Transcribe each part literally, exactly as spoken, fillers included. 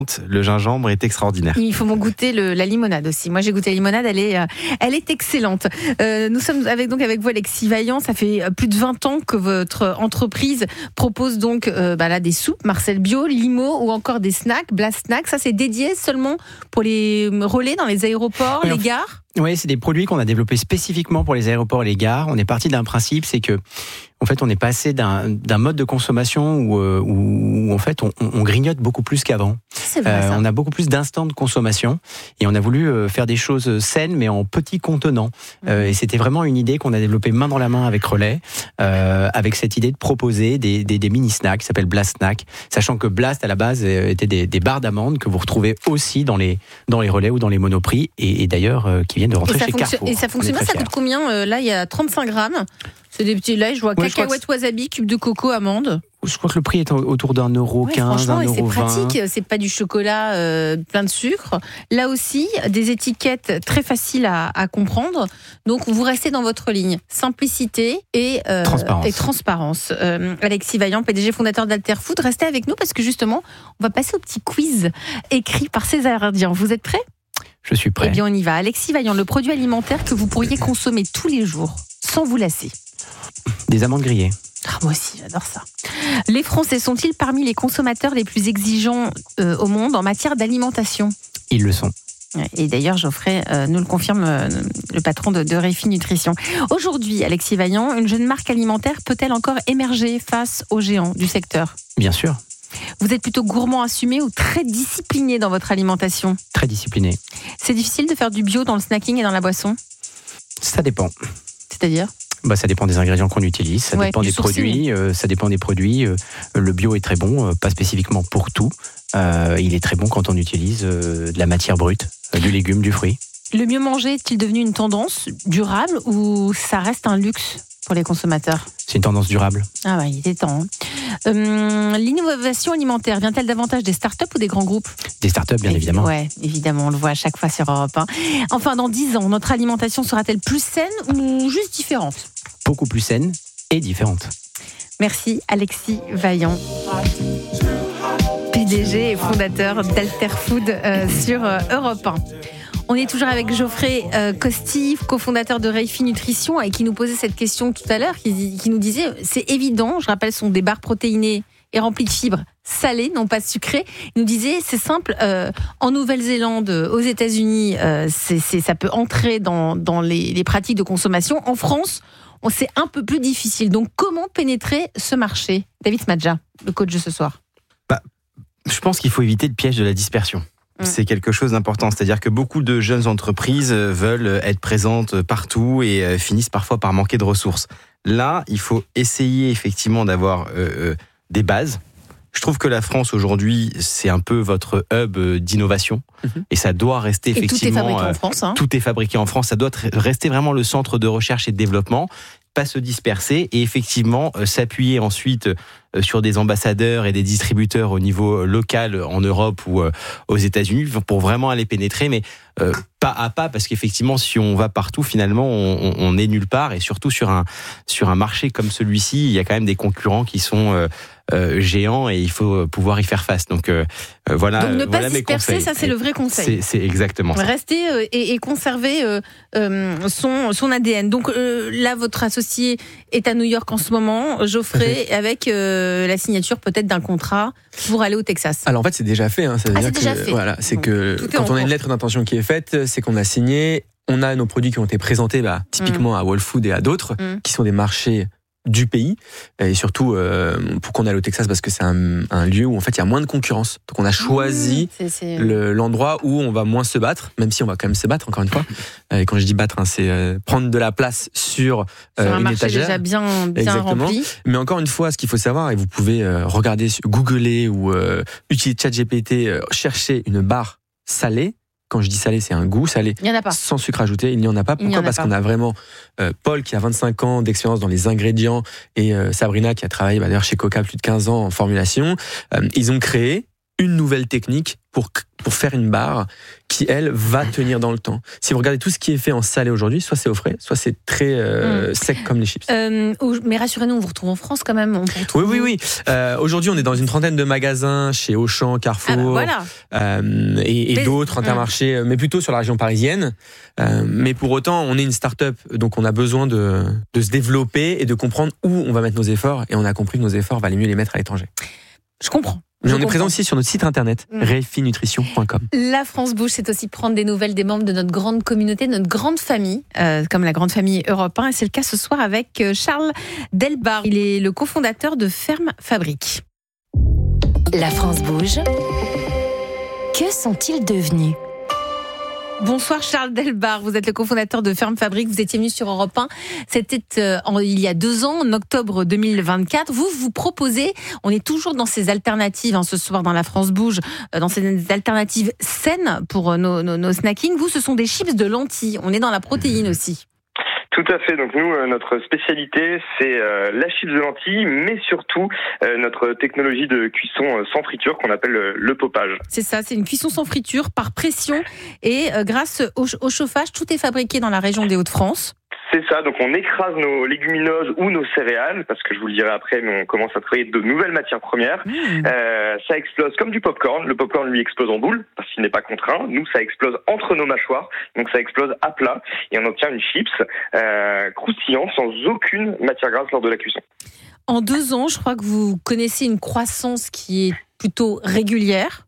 Le gingembre est extraordinaire. Il faut m'en goûter le, la limonade aussi. Moi, j'ai goûté la limonade, elle est, euh, elle est excellente. Euh, nous sommes avec, donc avec vous, Alexis Vaillant. Ça fait plus de vingt ans que votre entreprise propose donc euh, bah là, des soupes, Marcel Bio, Limo ou encore des snacks, Blast Snack. Ça, c'est dédié seulement pour les relais dans les aéroports, oui, les gares. Oui, c'est des produits qu'on a développés spécifiquement pour les aéroports et les gares. On est parti d'un principe, c'est que, en fait, on est passé d'un, d'un mode de consommation où, où, où en fait, on, on grignote beaucoup plus qu'avant. C'est vrai, euh, ça. On a beaucoup plus d'instants de consommation et on a voulu faire des choses saines, mais en petits contenants. Mmh. Euh, et c'était vraiment une idée qu'on a développée main dans la main avec Relais, euh, avec cette idée de proposer des, des, des mini-snacks qui s'appellent Blast Snack, sachant que Blast, à la base, étaient des, des barres d'amandes que vous retrouvez aussi dans les, dans les relais ou dans les monoprix et, et d'ailleurs, euh, qui viennent de rentrer chez Carrefour. Et ça fonctionne bien, ça coûte combien euh, Là, il y a trente-cinq grammes. C'est des petits, là, je vois ouais, cacahuètes, wasabi, cube de coco, amandes. Je crois que le prix est autour d'un euro ouais, quinze, un euro vingt. C'est pratique, c'est pas du chocolat euh, plein de sucre. Là aussi, des étiquettes très faciles à, à comprendre. Donc, vous restez dans votre ligne. Simplicité et, euh, transparence. et transparence. Euh, Alexis Vaillant, P D G fondateur d'Alter Food, restez avec nous parce que justement, on va passer au petit quiz écrit par César Ardian. Vous êtes prêts ? Je suis prêt. Eh bien, on y va. Alexis Vaillant, le produit alimentaire que vous pourriez consommer tous les jours, sans vous lasser. Des amandes grillées. Ah, moi aussi, j'adore ça. Les Français sont-ils parmi les consommateurs les plus exigeants euh, au monde en matière d'alimentation ? Ils le sont. Et d'ailleurs, Geoffrey euh, nous le confirme, euh, le patron de, de Réfi Nutrition. Aujourd'hui, Alexis Vaillant, une jeune marque alimentaire peut-elle encore émerger face aux géants du secteur ? Bien sûr. Vous êtes plutôt gourmand assumé ou très discipliné dans votre alimentation ? Très discipliné. C'est difficile de faire du bio dans le snacking et dans la boisson ? Ça dépend. C'est-à-dire ? Bah, ça dépend des ingrédients qu'on utilise, ça ouais, dépend des sourcing. produits, euh, ça dépend des produits. Euh, le bio est très bon, euh, pas spécifiquement pour tout. Euh, il est très bon quand on utilise euh, de la matière brute, euh, du légume, du fruit. Le mieux manger est-il devenu une tendance durable ou ça reste un luxe pour les consommateurs ? C'est une tendance durable. Ah bah, il était temps. Hein. Euh, l'innovation alimentaire vient-elle davantage des startups ou des grands groupes ? Des startups, bien Évi- évidemment. Oui, évidemment, on le voit à chaque fois sur Europe un. Enfin, dans dix ans, notre alimentation sera-t-elle plus saine ou juste différente ? Beaucoup plus saine et différente. Merci Alexis Vaillant, P D G et fondateur d'Alter Food euh, sur euh, Europe un. On est toujours avec Geoffrey euh, Costi, cofondateur de Réfi Nutrition, et qui nous posait cette question tout à l'heure, qui, qui nous disait, c'est évident, je rappelle, ce sont des barres protéinées et remplies de fibres salées, non pas sucrées. Il nous disait, c'est simple, euh, en Nouvelle-Zélande, aux États-Unis, euh, c'est, c'est, ça peut entrer dans, dans les, les pratiques de consommation. En France, on, c'est un peu plus difficile. Donc, comment pénétrer ce marché ? David Smadja, le coach de ce soir. Bah, je pense qu'il faut éviter le piège de la dispersion. C'est quelque chose d'important, c'est-à-dire que beaucoup de jeunes entreprises veulent être présentes partout et finissent parfois par manquer de ressources. Là, il faut essayer effectivement d'avoir euh, des bases. Je trouve que la France aujourd'hui, c'est un peu votre hub d'innovation mmh. et ça doit rester et effectivement. Tout est fabriqué en France. Hein. Tout est fabriqué en France. Ça doit rester vraiment le centre de recherche et de développement. Pas se disperser et effectivement euh, s'appuyer ensuite euh, sur des ambassadeurs et des distributeurs au niveau local en Europe ou euh, aux États-Unis pour vraiment aller pénétrer, mais euh, pas à pas, parce qu'effectivement si on va partout finalement on, on est nulle part, et surtout sur un sur un marché comme celui-ci il y a quand même des concurrents qui sont euh, euh, géants et il faut pouvoir y faire face. Donc euh, voilà. Donc ne pas voilà se disperser, ça c'est le vrai conseil. C'est, c'est exactement ça. Rester euh, et, et conserver euh, euh, son son A D N. Donc euh, là votre associé est à New York en ce moment, Geoffrey, avec euh, la signature peut-être d'un contrat pour aller au Texas. Alors en fait c'est déjà fait. Hein. Ça veut ah, dire c'est déjà que, fait. Voilà, c'est Donc, que quand on a une lettre d'intention qui est faite, c'est qu'on a signé. On a nos produits qui ont été présentés, bah, typiquement mmh. à Whole Foods et à d'autres, mmh. qui sont des marchés du pays, et surtout euh, pourquoi on est allé au Texas, parce que c'est un, un lieu où en fait il y a moins de concurrence, donc on a choisi mmh, c'est, c'est... Le, l'endroit où on va moins se battre, même si on va quand même se battre encore une fois, et quand je dis battre hein, c'est euh, prendre de la place sur, euh, sur un une marché étagère déjà bien, bien exactement. Rempli. Mais encore une fois, ce qu'il faut savoir, et vous pouvez euh, regarder, googler ou euh, utiliser ChatGPT, euh, chercher une barre salée. Quand je dis salé, c'est un goût salé. Il n'y en a pas. Sans sucre ajouté, il n'y en a pas. Pourquoi ? Parce pas. qu'on a vraiment euh, Paul qui a vingt-cinq ans d'expérience dans les ingrédients et euh, Sabrina qui a travaillé bah, d'ailleurs chez Coca plus de quinze ans en formulation. Euh, ils ont créé une nouvelle technique pour pour faire une barre qui, elle, va tenir dans le temps. Si vous regardez tout ce qui est fait en salé aujourd'hui, soit c'est au frais, soit c'est très euh, mmh. sec comme les chips. Euh, mais rassurez-nous, on vous retrouve en France quand même. On oui, oui, oui. Euh, aujourd'hui, on est dans une trentaine de magasins chez Auchan, Carrefour, ah bah voilà. euh, et, et mais, d'autres Intermarchés, mmh. mais plutôt sur la région parisienne. Euh, mais pour autant, on est une start-up, donc on a besoin de, de se développer et de comprendre où on va mettre nos efforts. Et on a compris que nos efforts, valait mieux les mettre à l'étranger. Je comprends. Mais Je on est comprends. présent aussi sur notre site internet, mmh. reifi nutrition point com. La France Bouge, c'est aussi prendre des nouvelles des membres de notre grande communauté, notre grande famille, euh, comme la grande famille Europe un. Et c'est le cas ce soir avec Charles Delbar. Il est le cofondateur de Ferme Fabrique. La France Bouge. Que sont-ils devenus ? Bonsoir Charles Delbar, vous êtes le cofondateur de Ferme Fabrique, vous étiez venu sur Europe un, c'était euh, en, il y a deux ans, en octobre deux mille vingt-quatre. Vous, vous proposez, on est toujours dans ces alternatives, hein, ce soir dans la France Bouge, euh, dans ces alternatives saines pour euh, nos, nos, nos snackings. Vous, ce sont des chips de lentilles, on est dans la protéine aussi. Tout à fait. Donc nous, euh, notre spécialité, c'est euh, la chips de lentilles, mais surtout euh, notre technologie de cuisson euh, sans friture qu'on appelle euh, le poppage. C'est ça, c'est une cuisson sans friture par pression et euh, grâce au, au chauffage, tout est fabriqué dans la région des Hauts-de-France. C'est ça, donc on écrase nos légumineuses ou nos céréales, parce que je vous le dirai après, mais on commence à travailler de nouvelles matières premières. Mmh. Euh, ça explose comme du popcorn. Le popcorn, lui, explose en boule, parce qu'il n'est pas contraint. Nous, ça explose entre nos mâchoires, donc ça explose à plat, et on obtient une chips euh, croustillante, sans aucune matière grasse lors de la cuisson. En deux ans, je crois que vous connaissez une croissance qui est plutôt régulière.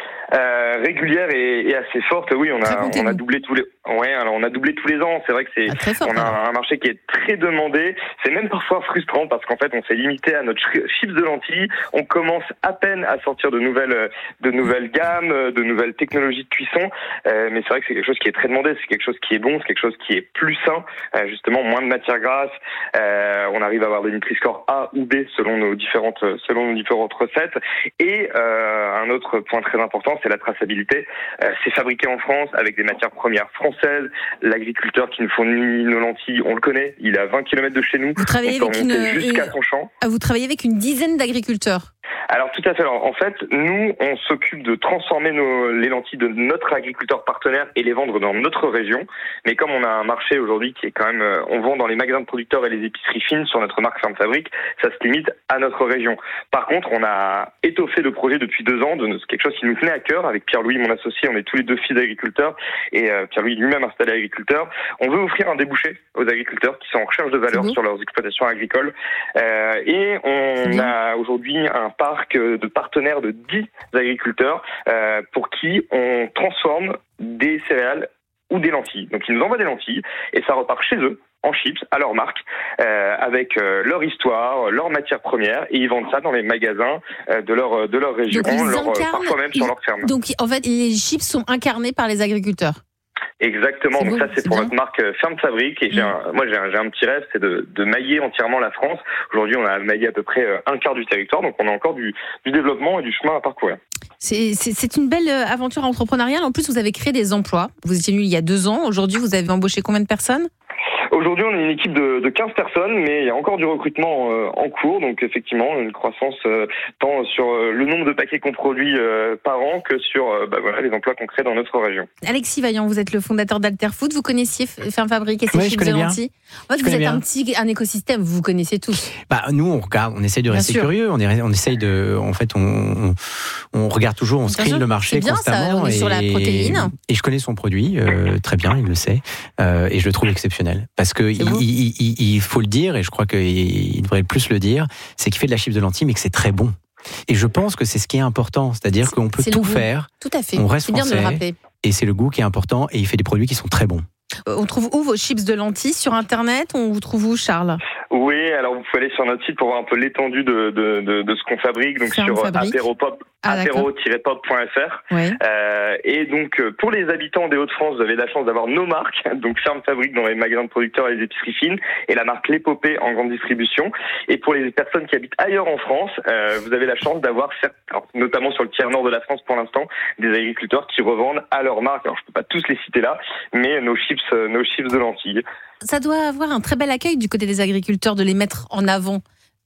Euh, régulière et, et assez forte. Oui, on a on a doublé tous les ouais alors on a doublé tous les ans. C'est vrai que c'est ah, fort, on a hein. un marché qui est très demandé. C'est même parfois frustrant parce qu'en fait on s'est limité à notre chips de lentilles. On commence à peine à sortir de nouvelles de nouvelles gammes, de nouvelles technologies de cuisson. Euh, mais c'est vrai que c'est quelque chose qui est très demandé. C'est quelque chose qui est bon. C'est quelque chose qui est plus sain. Euh, justement, moins de matières grasses. Euh, on arrive à avoir des Nutri-Score A ou B selon nos différentes selon nos différentes recettes. Et euh, un autre point très important, c'est la traçabilité. Euh, c'est fabriqué en France avec des matières premières françaises. L'agriculteur qui nous fournit nos lentilles, on le connaît. Il est à vingt kilomètres de chez nous. Vous travaillez avec une, jusqu'à une... son champ. Vous travaillez avec une dizaine d'agriculteurs. Alors tout à fait. Alors, en fait, nous, on s'occupe de transformer nos, les lentilles de notre agriculteur partenaire et les vendre dans notre région. Mais comme on a un marché aujourd'hui qui est quand même, euh, on vend dans les magasins de producteurs et les épiceries fines sur notre marque Ferme Fabrique, ça se limite à notre région. Par contre, on a étoffé le projet depuis deux ans, de quelque chose qui nous tenait à cœur avec Pierre-Louis, mon associé. On est tous les deux fils d'agriculteurs et euh, Pierre-Louis lui-même installé agriculteur. On veut offrir un débouché aux agriculteurs qui sont en recherche de valeur sur leurs exploitations agricoles. Euh, et on a aujourd'hui un parc de partenaires de dix agriculteurs euh, pour qui on transforme des céréales ou des lentilles. Donc ils nous envoient des lentilles et ça repart chez eux en chips, à leur marque, euh, avec euh, leur histoire, leur matière première, et ils vendent ça dans les magasins euh, de leur de leur région, leur, incarnent, parfois même ils, sur leur ferme. Donc en fait, les chips sont incarnés par les agriculteurs. Exactement, donc beau, ça c'est, c'est pour bien. notre marque Ferme Fabrique et j'ai un, moi j'ai un, j'ai un petit rêve, c'est de, de mailler entièrement la France. Aujourd'hui on a maillé à peu près un quart du territoire, donc on a encore du, du développement et du chemin à parcourir. C'est, c'est, c'est une belle aventure entrepreneuriale, en plus vous avez créé des emplois, vous étiez venu il y a deux ans, aujourd'hui vous avez embauché combien de personnes ? Aujourd'hui, on est une équipe de, de quinze personnes, mais il y a encore du recrutement euh, en cours, donc effectivement, une croissance euh, tant sur euh, le nombre de paquets qu'on produit euh, par an que sur euh, bah, voilà, les emplois qu'on crée dans notre région. Alexis Vaillant, vous êtes le fondateur d'Alterfood, vous connaissiez Ferme Fabrique et ses oui, chips de lentilles. En fait, je vous êtes bien. un petit un écosystème, vous vous connaissez tous. Bah, nous, on regarde, on essaye de Bien rester sûr. curieux, on, est, on essaye de, en fait, on, on, on regarde toujours, on Bien screen sûr. le marché C'est bien, ça, constamment. on est et, sur la protéine. Et je connais son produit euh, très bien, il le sait, euh, et je le trouve exceptionnel parce que il, il, il, il faut le dire, et je crois qu'il devrait plus le dire, c'est qu'il fait de la chips de lentilles, mais que c'est très bon. Et je pense que c'est ce qui est important, c'est-à-dire c'est, qu'on peut tout faire. Tout à fait. On reste c'est bien français, de le rappeler. Et c'est le goût qui est important, et il fait des produits qui sont très bons. On trouve où vos chips de lentilles sur Internet ? On vous trouve où, Charles ? Oui, alors vous pouvez aller sur notre site pour voir un peu l'étendue de, de, de, de ce qu'on fabrique, donc Ferme sur Fabrique. apéropop, Ah, apéro tiret pop point f r. Ouais. Euh, et donc pour les habitants des Hauts-de-France, vous avez la chance d'avoir nos marques, donc Ferme Fabrique dans les magasins de producteurs et les épiceries fines, et la marque L'Épopée en grande distribution. Et pour les personnes qui habitent ailleurs en France, euh, vous avez la chance d'avoir, alors, notamment sur le tiers nord de la France pour l'instant, des agriculteurs qui revendent à leur marque. Alors je peux pas tous les citer là, mais nos chips, nos chips de lentilles. Ça doit avoir un très bel accueil du côté des agriculteurs de les mettre en avant.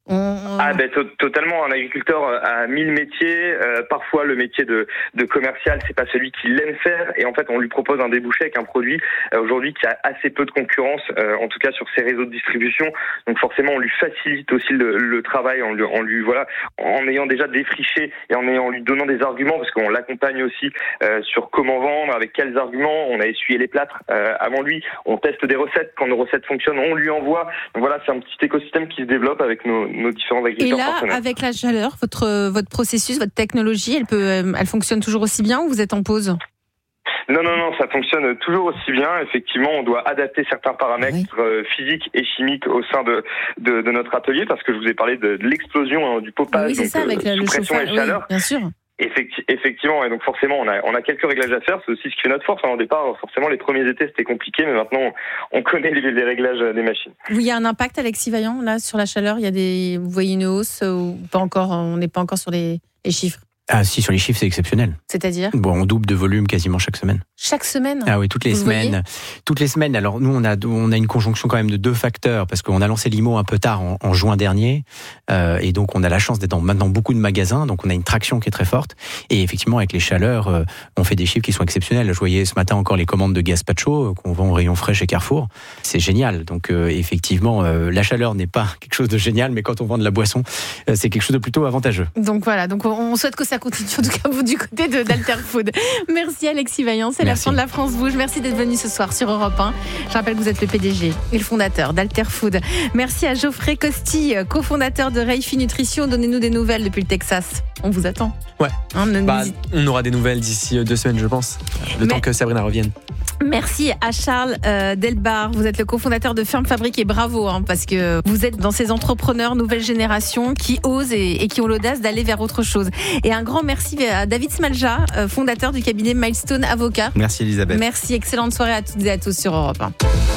On... Ah ben to- totalement, un agriculteur a mille métiers, euh, parfois le métier de, de commercial c'est pas celui qu'il aime faire et en fait on lui propose un débouché avec un produit euh, aujourd'hui qui a assez peu de concurrence, euh, en tout cas sur ses réseaux de distribution, donc forcément on lui facilite aussi le, le travail en lui, en lui voilà, en ayant déjà défriché et en ayant en lui donnant des arguments parce qu'on l'accompagne aussi euh, sur comment vendre, avec quels arguments, on a essuyé les plâtres euh, avant lui, on teste des recettes, quand nos recettes fonctionnent on lui envoie, donc voilà c'est un petit écosystème qui se développe avec nos nos différents agriculteurs partenaires. Et là, avec la chaleur, votre votre processus, votre technologie, elle peut, elle fonctionne toujours aussi bien ou vous êtes en pause ? Non, non, non, ça fonctionne toujours aussi bien. Effectivement, on doit adapter certains paramètres oui. physiques et chimiques au sein de, de de notre atelier parce que je vous ai parlé de, de l'explosion hein, du poppage, oui, c'est donc, ça, avec euh, le pression chauffage, et chaleur. Oui, bien sûr. Effecti- effectivement, et donc forcément, on a, on a quelques réglages à faire. C'est aussi ce qui fait notre force. Hein. Au départ, forcément, les premiers étés, c'était compliqué, mais maintenant, on connaît les, les réglages des machines. Il y a un impact, Alexis Vaillant, là, sur la chaleur. Il y a des, vous voyez une hausse ou pas encore? On n'est pas encore sur les, les chiffres. Ah si, sur les chiffres, c'est exceptionnel. C'est-à-dire ? Bon, on double de volume quasiment chaque semaine. Chaque semaine ? Ah oui, toutes les Vous semaines. voyez ? Toutes les semaines. Alors nous, on a on a une conjonction quand même de deux facteurs parce qu'on a lancé l'I M O un peu tard en, en juin dernier, euh, et donc on a la chance d'être dans maintenant beaucoup de magasins, donc on a une traction qui est très forte. Et effectivement, avec les chaleurs, euh, on fait des chiffres qui sont exceptionnels. Je voyais ce matin encore les commandes de gazpacho euh, qu'on vend au rayon frais chez Carrefour. C'est génial. Donc euh, effectivement, euh, la chaleur n'est pas quelque chose de génial, mais quand on vend de la boisson, euh, c'est quelque chose de plutôt avantageux. Donc voilà. Donc on souhaite que ça continue. En tout cas, vous du côté de d'Alter Food. Merci Alexis Vaillant, c'est Merci. La fin de la France Bouge. Merci d'être venu ce soir sur Europe un. Je rappelle que vous êtes le P D G et le fondateur d'Alter Food. Merci à Geoffrey Costi, cofondateur de Reifi Nutrition. Donnez-nous des nouvelles depuis le Texas. On vous attend. Ouais. Hein, bah, on aura des nouvelles d'ici deux semaines, je pense. Le Mais... temps que Sabrina revienne. Merci à Charles euh, Delbar. Vous êtes le cofondateur de Ferme Fabrique et bravo hein, parce que vous êtes dans ces entrepreneurs nouvelle génération qui osent et, et qui ont l'audace d'aller vers autre chose. Et un grand merci à David Smalja, euh, fondateur du cabinet Milestone Avocat. Merci Elisabeth. Merci, excellente soirée à toutes et à tous sur Europe un.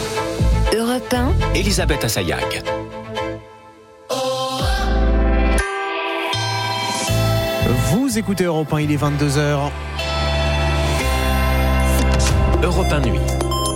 Europe un. Elisabeth Assayag. Vous écoutez Europe un, il est vingt-deux heures. Europe un Nuit.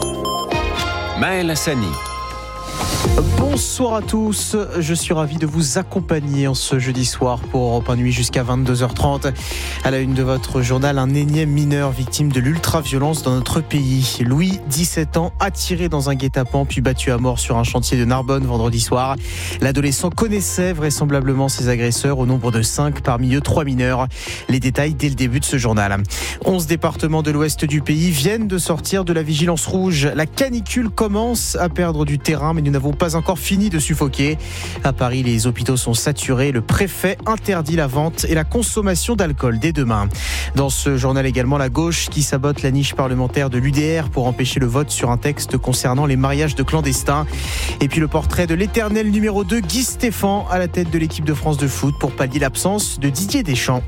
Maël Hassani. Bonsoir à tous, je suis ravi de vous accompagner en ce jeudi soir pour Europe un Nuit jusqu'à vingt-deux heures trente. À la une de votre journal, un énième mineur victime de l'ultra-violence dans notre pays. Louis, dix-sept ans, attiré dans un guet-apens puis battu à mort sur un chantier de Narbonne vendredi soir. L'adolescent connaissait vraisemblablement ses agresseurs au nombre de cinq, parmi eux trois mineurs. Les détails dès le début de ce journal. onze départements de l'ouest du pays viennent de sortir de la vigilance rouge. La canicule commence à perdre du terrain, mais nous n'avons pas encore fini de suffoquer. À Paris, les hôpitaux sont saturés. Le préfet interdit la vente et la consommation d'alcool dès demain. Dans ce journal également, la gauche qui sabote la niche parlementaire de l'U D R pour empêcher le vote sur un texte concernant les mariages de clandestins. Et puis le portrait de l'éternel numéro deux, Guy Stéphane, à la tête de l'équipe de France de foot pour pallier l'absence de Didier Deschamps.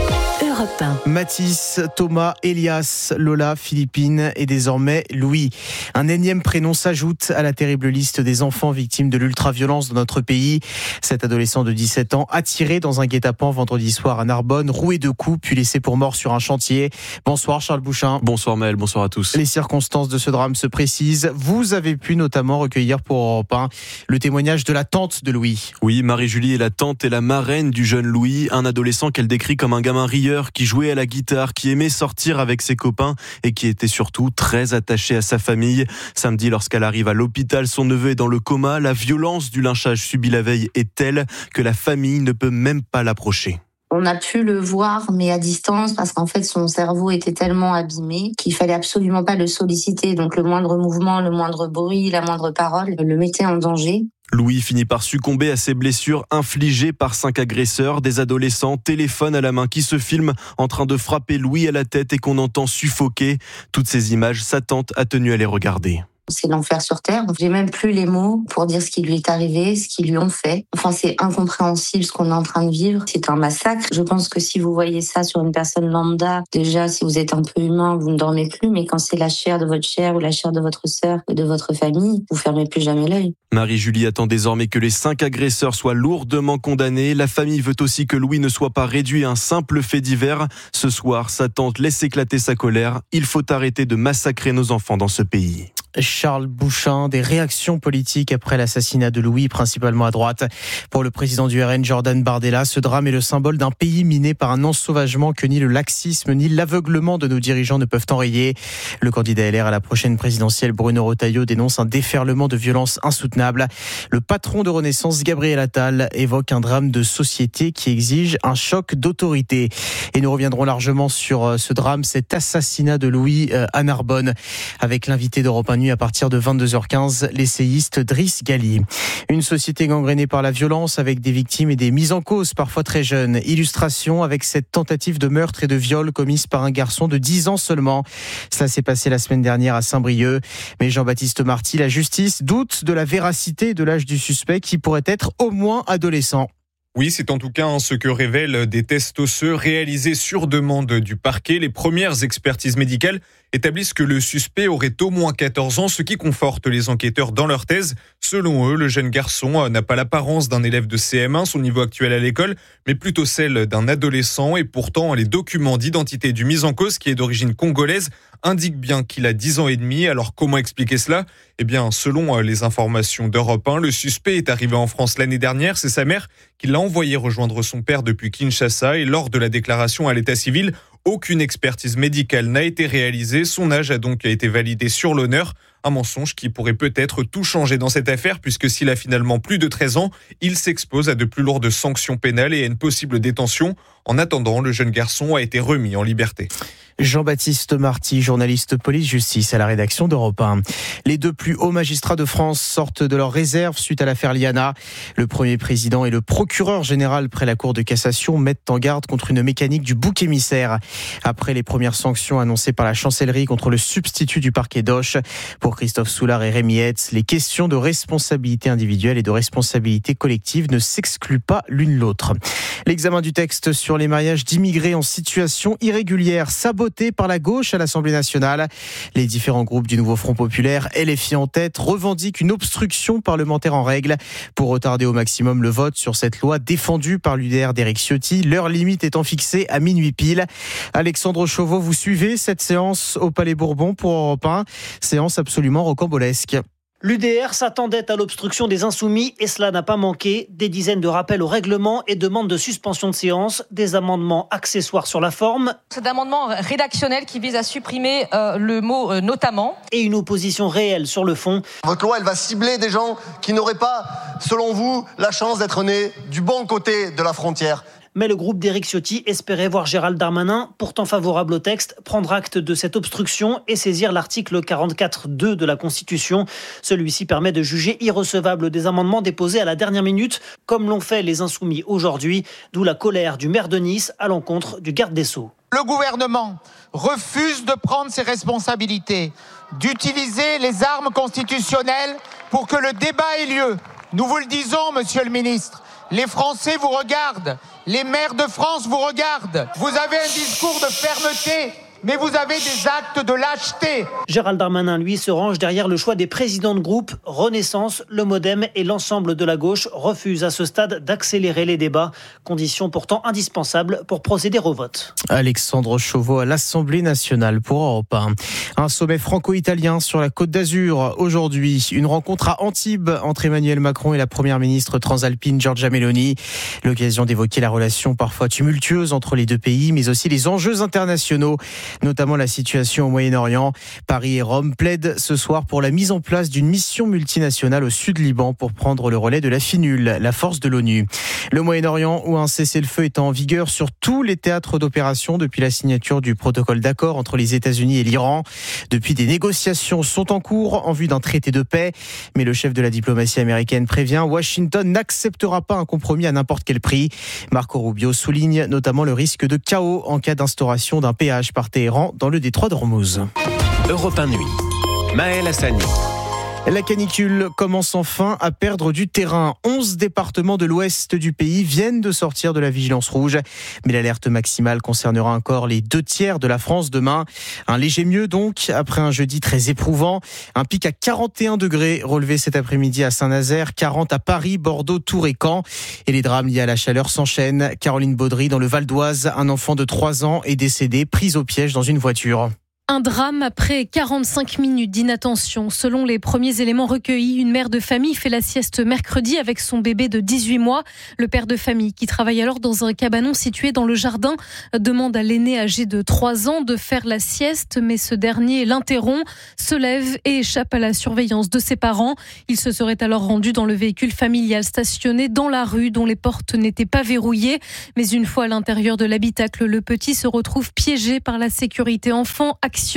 Mathis, Thomas, Elias, Lola, Philippine et désormais Louis. Un énième prénom s'ajoute à la terrible liste des enfants victimes de l'ultra-violence dans notre pays. Cet adolescent de dix-sept ans, attiré dans un guet-apens vendredi soir à Narbonne, roué de coups puis laissé pour mort sur un chantier. Bonsoir Charles Bouchin. Bonsoir Maël, bonsoir à tous. Les circonstances de ce drame se précisent. Vous avez pu notamment recueillir pour Europe un le témoignage de la tante de Louis. Oui, Marie-Julie est la tante et la marraine du jeune Louis, un adolescent qu'elle décrit comme un gamin rieur qui jouait à la guitare, qui aimait sortir avec ses copains et qui était surtout très attaché à sa famille. Samedi, lorsqu'elle arrive à l'hôpital, son neveu est dans le coma. La violence du lynchage subi la veille est telle que la famille ne peut même pas l'approcher. On a pu le voir, mais à distance, parce qu'en fait, son cerveau était tellement abîmé qu'il fallait absolument pas le solliciter. Donc le moindre mouvement, le moindre bruit, la moindre parole le mettait en danger. Louis finit par succomber à ses blessures infligées par cinq agresseurs, des adolescents, téléphone à la main, qui se filment en train de frapper Louis à la tête et qu'on entend suffoquer. Toutes ces images, sa tante a tenu à les regarder. C'est l'enfer sur terre. J'ai même plus les mots pour dire ce qui lui est arrivé, ce qu'ils lui ont fait. Enfin, c'est incompréhensible ce qu'on est en train de vivre. C'est un massacre. Je pense que si vous voyez ça sur une personne lambda, déjà, si vous êtes un peu humain, vous ne dormez plus. Mais quand c'est la chair de votre chair ou la chair de votre sœur ou de votre famille, vous fermez plus jamais l'œil. Marie-Julie attend désormais que les cinq agresseurs soient lourdement condamnés. La famille veut aussi que Louis ne soit pas réduit à un simple fait divers. Ce soir, sa tante laisse éclater sa colère. Il faut arrêter de massacrer nos enfants dans ce pays. Charles Bouchin, des réactions politiques après l'assassinat de Louis, principalement à droite. Pour le président du R N, Jordan Bardella, ce drame est le symbole d'un pays miné par un ensauvagement que ni le laxisme ni l'aveuglement de nos dirigeants ne peuvent enrayer. Le candidat L R à la prochaine présidentielle, Bruno Retailleau, dénonce un déferlement de violence insoutenable. Le patron de Renaissance, Gabriel Attal, évoque un drame de société qui exige un choc d'autorité. Et nous reviendrons largement sur ce drame, cet assassinat de Louis à Narbonne, avec l'invité d'Europe un Nuit à partir de vingt-deux heures quinze, l'essayiste Driss Ghali. Une société gangrénée par la violence avec des victimes et des mises en cause, parfois très jeunes. Illustration avec cette tentative de meurtre et de viol commise par un garçon de dix ans seulement. Cela s'est passé la semaine dernière à Saint-Brieuc. Mais Jean-Baptiste Marty, la justice doute de la véracité de l'âge du suspect qui pourrait être au moins adolescent. Oui, c'est en tout cas ce que révèlent des tests osseux réalisés sur demande du parquet. Les premières expertises médicales établissent que le suspect aurait au moins quatorze ans, ce qui conforte les enquêteurs dans leur thèse. Selon eux, le jeune garçon n'a pas l'apparence d'un élève de C M un, son niveau actuel à l'école, mais plutôt celle d'un adolescent. Et pourtant, les documents d'identité du mis en cause, qui est d'origine congolaise, indiquent bien qu'il a dix ans et demi. Alors comment expliquer cela ? Eh bien, selon les informations d'Europe un, le suspect est arrivé en France l'année dernière. C'est sa mère qui l'a envoyé rejoindre son père depuis Kinshasa. Et lors de la déclaration à l'état civil, aucune expertise médicale n'a été réalisée. Son âge a donc été validé sur l'honneur. Un mensonge qui pourrait peut-être tout changer dans cette affaire, puisque s'il a finalement plus de treize ans, il s'expose à de plus lourdes sanctions pénales et à une possible détention. En attendant, le jeune garçon a été remis en liberté. Jean-Baptiste Marty, journaliste police-justice à la rédaction d'Europe un. Les deux plus hauts magistrats de France sortent de leur réserve suite à l'affaire Liana. Le premier président et le procureur général près la Cour de cassation mettent en garde contre une mécanique du bouc émissaire. Après les premières sanctions annoncées par la chancellerie contre le substitut du parquet d'Auch, pour Christophe Soulard et Rémi Hetz, les questions de responsabilité individuelle et de responsabilité collective ne s'excluent pas l'une l'autre. L'examen du texte sur les mariages d'immigrés en situation irrégulière, saboté par la gauche à l'Assemblée nationale. Les différents groupes du nouveau Front populaire, L F I en tête, revendiquent une obstruction parlementaire en règle pour retarder au maximum le vote sur cette loi défendue par l'U D R d'Éric Ciotti, l'heure limite étant fixée à minuit pile. Alexandre Chauveau, vous suivez cette séance au Palais Bourbon pour Europe un, séance absolument rocambolesque. L'U D R s'attendait à l'obstruction des Insoumis et cela n'a pas manqué. Des dizaines de rappels au règlement et demandes de suspension de séance, des amendements accessoires sur la forme. C'est un amendement rédactionnel qui vise à supprimer euh, le mot euh, notamment. Et une opposition réelle sur le fond. Votre loi, elle va cibler des gens qui n'auraient pas, selon vous, la chance d'être nés du bon côté de la frontière. Mais le groupe d'Éric Ciotti espérait voir Gérald Darmanin, pourtant favorable au texte, prendre acte de cette obstruction et saisir l'article quarante-quatre deux de la Constitution. Celui-ci permet de juger irrecevable des amendements déposés à la dernière minute, comme l'ont fait les Insoumis aujourd'hui, d'où la colère du maire de Nice à l'encontre du garde des Sceaux. Le gouvernement refuse de prendre ses responsabilités, d'utiliser les armes constitutionnelles pour que le débat ait lieu. Nous vous le disons, monsieur le ministre, les Français vous regardent. Les maires de France vous regardent. Vous avez un discours de fermeté, mais vous avez des actes de lâcheté. Gérald Darmanin, lui, se range derrière le choix des présidents de groupe. Renaissance, le MoDem et l'ensemble de la gauche refusent à ce stade d'accélérer les débats, condition pourtant indispensable pour procéder au vote. Alexandre Chauveau à l'Assemblée nationale pour Europe un. Un sommet franco-italien sur la Côte d'Azur aujourd'hui. Une rencontre à Antibes entre Emmanuel Macron et la première ministre transalpine Giorgia Meloni. L'occasion d'évoquer la relation parfois tumultueuse entre les deux pays, mais aussi les enjeux internationaux, notamment la situation au Moyen-Orient. Paris et Rome plaident ce soir pour la mise en place d'une mission multinationale au sud Liban pour prendre le relais de la FINUL, la force de l'ONU. Le Moyen-Orient, où un cessez-le-feu est en vigueur sur tous les théâtres d'opération depuis la signature du protocole d'accord entre les États-Unis et l'Iran. Depuis, des négociations sont en cours en vue d'un traité de paix. Mais le chef de la diplomatie américaine prévient, Washington n'acceptera pas un compromis à n'importe quel prix. Marco Rubio souligne notamment le risque de chaos en cas d'instauration d'un péage par Téhéran dans le détroit d'Ormuz. Europe un Nuit, Maël Hassani. La canicule commence enfin à perdre du terrain. onze départements de l'ouest du pays viennent de sortir de la vigilance rouge. Mais l'alerte maximale concernera encore les deux tiers de la France demain. Un léger mieux donc, après un jeudi très éprouvant. Un pic à quarante et un degrés relevé cet après-midi à Saint-Nazaire, quarante à Paris, Bordeaux, Tours et Caen. Et les drames liés à la chaleur s'enchaînent. Caroline Baudry, dans le Val d'Oise, un enfant de trois ans est décédé, pris au piège dans une voiture. Un drame après quarante-cinq minutes d'inattention. Selon les premiers éléments recueillis, une mère de famille fait la sieste mercredi avec son bébé de dix-huit mois. Le père de famille, qui travaille alors dans un cabanon situé dans le jardin, demande à l'aîné âgé de trois ans de faire la sieste, mais ce dernier l'interrompt, se lève et échappe à la surveillance de ses parents. Il se serait alors rendu dans le véhicule familial stationné dans la rue dont les portes n'étaient pas verrouillées. Mais une fois à l'intérieur de l'habitacle, le petit se retrouve piégé par la sécurité enfant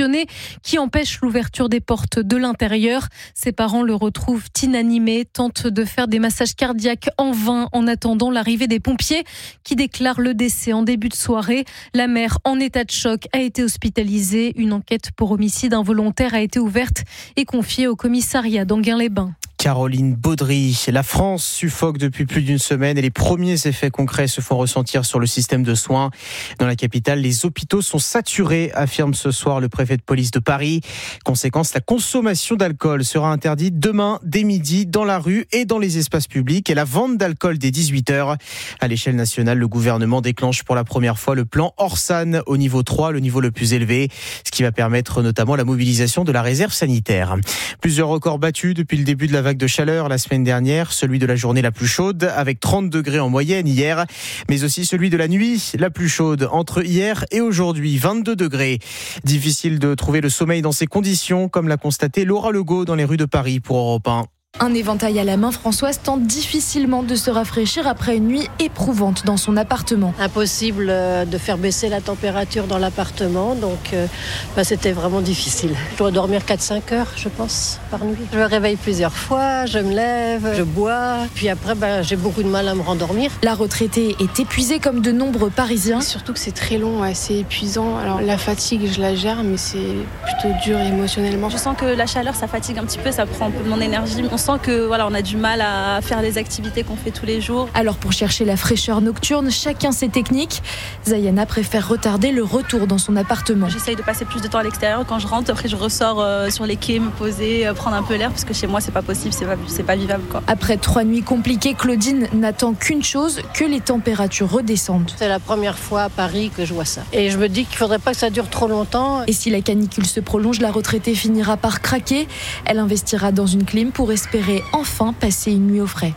qui empêche l'ouverture des portes de l'intérieur. Ses parents le retrouvent inanimé, tentent de faire des massages cardiaques en vain en attendant l'arrivée des pompiers qui déclarent le décès en début de soirée. La mère, en état de choc, a été hospitalisée. Une enquête pour homicide involontaire a été ouverte et confiée au commissariat d'Enghien-les-Bains. Caroline Baudry. La France suffoque depuis plus d'une semaine et les premiers effets concrets se font ressentir sur le système de soins. Dans la capitale, les hôpitaux sont saturés, affirme ce soir le préfet de police de Paris. Conséquence, la consommation d'alcool sera interdite demain dès midi dans la rue et dans les espaces publics et la vente d'alcool dès dix-huit heures. À l'échelle nationale, le gouvernement déclenche pour la première fois le plan Orsan au niveau trois, le niveau le plus élevé, ce qui va permettre notamment la mobilisation de la réserve sanitaire. Plusieurs records battus depuis le début de la vague de chaleur la semaine dernière, celui de la journée la plus chaude avec trente degrés en moyenne hier, mais aussi celui de la nuit la plus chaude entre hier et aujourd'hui, vingt-deux degrés. Difficile de trouver le sommeil dans ces conditions, comme l'a constaté Laura Legault dans les rues de Paris pour Europe un. Un éventail à la main, Françoise tente difficilement de se rafraîchir après une nuit éprouvante dans son appartement. Impossible de faire baisser la température dans l'appartement, donc euh, bah, c'était vraiment difficile. Je dois dormir quatre à cinq heures, je pense, par nuit. Je me réveille plusieurs fois, je me lève, je bois, puis après bah, j'ai beaucoup de mal à me rendormir. La retraitée est épuisée comme de nombreux Parisiens. Surtout que c'est très long, ouais, c'est épuisant. Alors la fatigue, je la gère, mais c'est plutôt dur émotionnellement. Je sens que la chaleur, ça fatigue un petit peu, ça prend un peu de mon énergie. On sent que voilà, on a du mal à faire les activités qu'on fait tous les jours. Alors pour chercher la fraîcheur nocturne, chacun ses techniques. Zayana préfère retarder le retour dans son appartement. J'essaye de passer plus de temps à l'extérieur. Quand je rentre, après je ressors euh, sur les quais, me poser, euh, prendre un peu l'air, parce que chez moi c'est pas possible, c'est pas, c'est pas vivable, quoi. Après trois nuits compliquées, Claudine n'attend qu'une chose, que les températures redescendent. C'est la première fois à Paris que je vois ça. Et je me dis qu'il faudrait pas que ça dure trop longtemps. Et si la canicule se prolonge, la retraitée finira par craquer. Elle investira dans une clim pour espérer enfin passer une nuit au frais.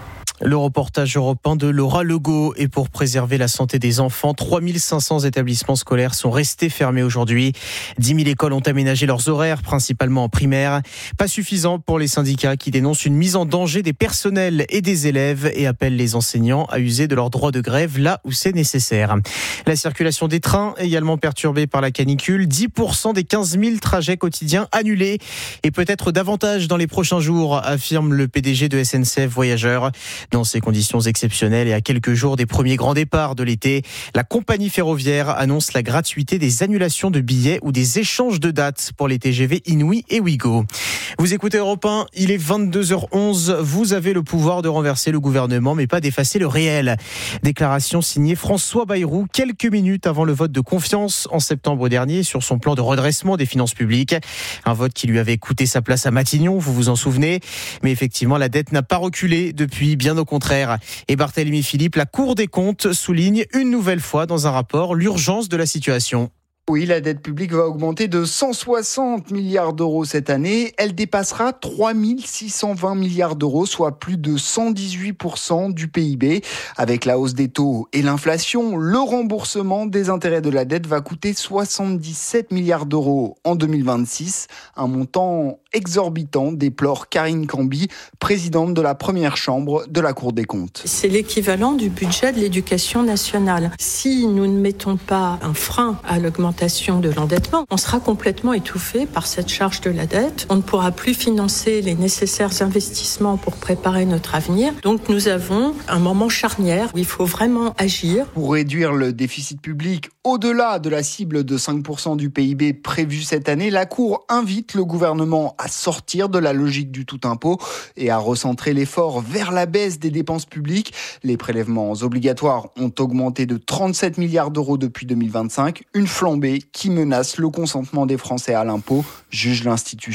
Le reportage européen de Laura Legault. Et pour préserver la santé des enfants, trois mille cinq cents établissements scolaires sont restés fermés aujourd'hui. dix mille écoles ont aménagé leurs horaires, principalement en primaire. Pas suffisant pour les syndicats qui dénoncent une mise en danger des personnels et des élèves et appellent les enseignants à user de leur droit de grève là où c'est nécessaire. La circulation des trains également perturbée par la canicule. dix pour cent des quinze mille trajets quotidiens annulés et peut-être davantage dans les prochains jours, affirme le P D G de S N C F Voyageurs. Dans ces conditions exceptionnelles et à quelques jours des premiers grands départs de l'été, la compagnie ferroviaire annonce la gratuité des annulations de billets ou des échanges de dates pour les T G V Inouï et Ouigo. Vous écoutez Europe un, il est vingt-deux heures onze. Vous avez le pouvoir de renverser le gouvernement, mais pas d'effacer le réel. Déclaration signée François Bayrou quelques minutes avant le vote de confiance en septembre dernier sur son plan de redressement des finances publiques. Un vote qui lui avait coûté sa place à Matignon, vous vous en souvenez. Mais effectivement, la dette n'a pas reculé depuis, bien au contraire. Et Barthélémy Philippe, la Cour des comptes souligne une nouvelle fois dans un rapport l'urgence de la situation. Oui, la dette publique va augmenter de cent soixante milliards d'euros cette année. Elle dépassera trois mille six cent vingt milliards d'euros, soit plus de cent dix-huit pour cent du P I B. Avec la hausse des taux et l'inflation, le remboursement des intérêts de la dette va coûter soixante-dix-sept milliards d'euros en deux mille vingt-six. Un montant exorbitant, déplore Karine Cambi, présidente de la première chambre de la Cour des comptes. C'est l'équivalent du budget de l'éducation nationale. Si nous ne mettons pas un frein à l'augmentation de l'endettement, on sera complètement étouffé par cette charge de la dette. On ne pourra plus financer les nécessaires investissements pour préparer notre avenir. Donc nous avons un moment charnière où il faut vraiment agir. Pour réduire le déficit public au-delà de la cible de cinq pour cent du P I B prévue cette année, la Cour invite le gouvernement à sortir de la logique du tout impôt et à recentrer l'effort vers la baisse des dépenses publiques. Les prélèvements obligatoires ont augmenté de trente-sept milliards d'euros depuis deux mille vingt-cinq, une flambée qui menace le consentement des Français à l'impôt, juge l'institution.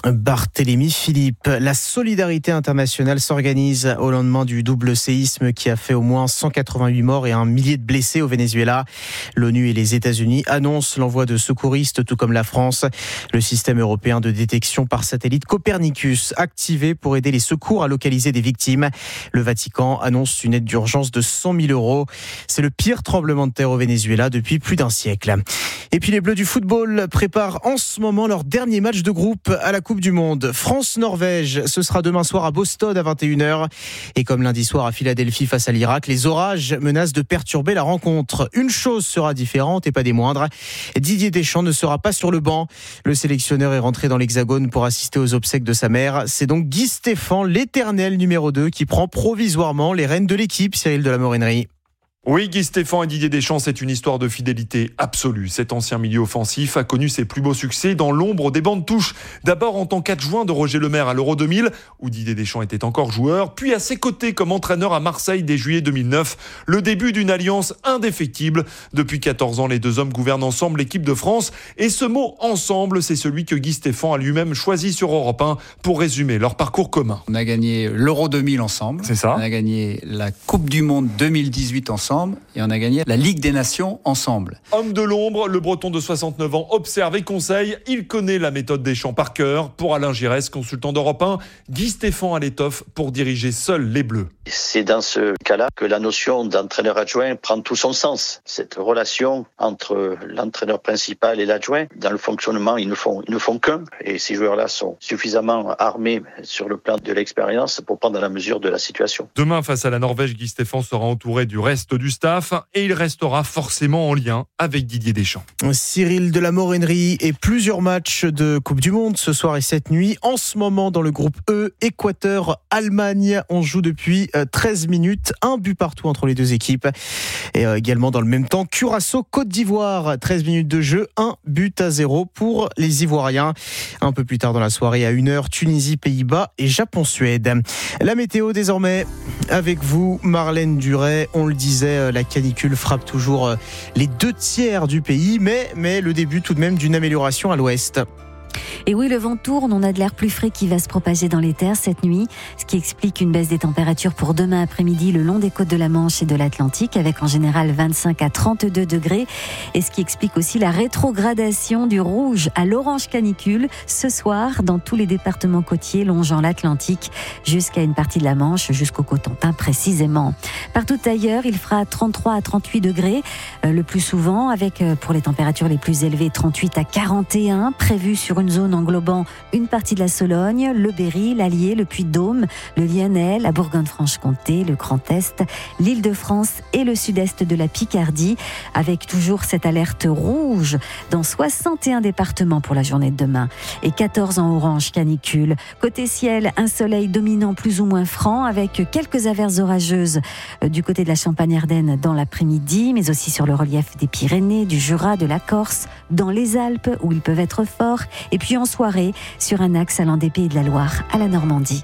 Barthélémy Philippe. La solidarité internationale s'organise au lendemain du double séisme qui a fait au moins cent quatre-vingt-huit morts et un millier de blessés au Venezuela. L'ONU et les États-Unis annoncent l'envoi de secouristes, tout comme la France. Le système européen de détection par satellite Copernicus, activé pour aider les secours à localiser des victimes. Le Vatican annonce une aide d'urgence de cent mille euros. C'est le pire tremblement de terre au Venezuela depuis plus d'un siècle. Et puis les Bleus du football préparent en ce moment leur dernier match de groupe à la Coupe du Monde. France-Norvège, ce sera demain soir à Boston à vingt et une heures. Et comme lundi soir à Philadelphie face à l'Irak, les orages menacent de perturber la rencontre. Une chose sera différente et pas des moindres. Didier Deschamps ne sera pas sur le banc. Le sélectionneur est rentré dans l'Hexagone pour assister aux obsèques de sa mère. C'est donc Guy Stéphane, l'éternel numéro deux, qui prend provisoirement les rênes de l'équipe, Cyril de la Morennerie. Oui, Guy Stéphane et Didier Deschamps, c'est une histoire de fidélité absolue. Cet ancien milieu offensif a connu ses plus beaux succès dans l'ombre des bancs de touche. D'abord en tant qu'adjoint de Roger Lemaire à l'Euro deux mille, où Didier Deschamps était encore joueur, puis à ses côtés comme entraîneur à Marseille dès juillet deux mille neuf. Le début d'une alliance indéfectible. Depuis quatorze ans, les deux hommes gouvernent ensemble l'équipe de France. Et ce mot « ensemble », c'est celui que Guy Stéphane a lui-même choisi sur Europe un pour résumer leur parcours commun. On a gagné l'Euro deux mille ensemble. C'est ça. On a gagné la Coupe du Monde deux mille dix-huit ensemble. Et on a gagné la Ligue des Nations ensemble. Homme de l'ombre, le Breton de soixante-neuf ans observe et conseille. Il connaît la méthode Deschamps par cœur. Pour Alain Giresse, consultant d'Europe un, Guy Stéphane a l'étoffe pour diriger seul les Bleus. C'est dans ce cas-là que la notion d'entraîneur adjoint prend tout son sens. Cette relation entre l'entraîneur principal et l'adjoint, dans le fonctionnement, ils ne font, ils ne font qu'un. Et ces joueurs-là sont suffisamment armés sur le plan de l'expérience pour prendre la mesure de la situation. Demain, face à la Norvège, Guy Stéphane sera entouré du reste du staff et il restera forcément en lien avec Didier Deschamps. Cyril de la Morennerie et plusieurs matchs de Coupe du Monde ce soir et cette nuit. En ce moment, dans le groupe E, Équateur-Allemagne, on joue depuis treize minutes, un but partout entre les deux équipes. Et également dans le même temps, Curaçao-Côte d'Ivoire, treize minutes de jeu, un but à zéro pour les Ivoiriens. Un peu plus tard dans la soirée, à une heure, Tunisie-Pays-Bas et Japon-Suède. La météo désormais, avec vous, Marlène Duret. On le disait, la canicule frappe toujours les deux tiers du pays, mais, mais le début tout de même d'une amélioration à l'ouest. Et oui, le vent tourne, on a de l'air plus frais qui va se propager dans les terres cette nuit, ce qui explique une baisse des températures pour demain après-midi le long des côtes de la Manche et de l'Atlantique, avec en général vingt-cinq à trente-deux degrés, et ce qui explique aussi la rétrogradation du rouge à l'orange canicule ce soir dans tous les départements côtiers longeant l'Atlantique jusqu'à une partie de la Manche, jusqu'au Cotentin précisément. Partout ailleurs, il fera trente-trois à trente-huit degrés euh, le plus souvent, avec euh, pour les températures les plus élevées trente-huit à quarante et un prévues sur une zone englobant une partie de la Sologne, le Berry, l'Allier, le Puy-de-Dôme, le Lyonnais, la Bourgogne-Franche-Comté, le Grand Est, l'Île-de-France et le sud-est de la Picardie, avec toujours cette alerte rouge dans soixante et un départements pour la journée de demain et quatorze en orange canicule. Côté ciel, un soleil dominant plus ou moins franc avec quelques averses orageuses du côté de la Champagne-Ardenne dans l'après-midi, mais aussi sur le relief des Pyrénées, du Jura, de la Corse, dans les Alpes où ils peuvent être forts, et puis en soirée sur un axe allant des Pays de la Loire à la Normandie.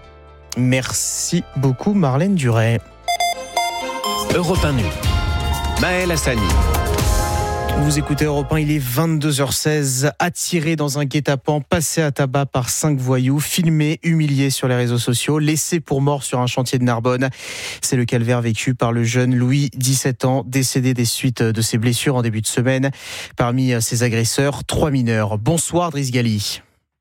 Merci beaucoup Marlène Duret. Europe un Nuit. Maël Hassani. Vous écoutez Europe un, il est vingt-deux heures seize, attiré dans un guet-apens, passé à tabac par cinq voyous, filmé, humilié sur les réseaux sociaux, laissé pour mort sur un chantier de Narbonne. C'est le calvaire vécu par le jeune Louis, dix-sept ans, décédé des suites de ses blessures en début de semaine. Parmi ses agresseurs, trois mineurs. Bonsoir Driss Ghali.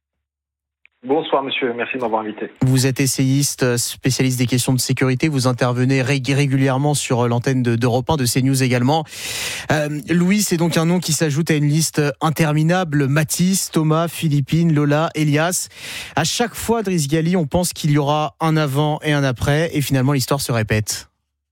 Bonsoir monsieur, merci de m'avoir invité. Vous êtes essayiste, spécialiste des questions de sécurité, vous intervenez régulièrement sur l'antenne d'Europe un, de CNews également. Euh, Louis, c'est donc un nom qui s'ajoute à une liste interminable. Mathis, Thomas, Philippine, Lola, Elias. À chaque fois, Driss Ghali, on pense qu'il y aura un avant et un après, et finalement l'histoire se répète.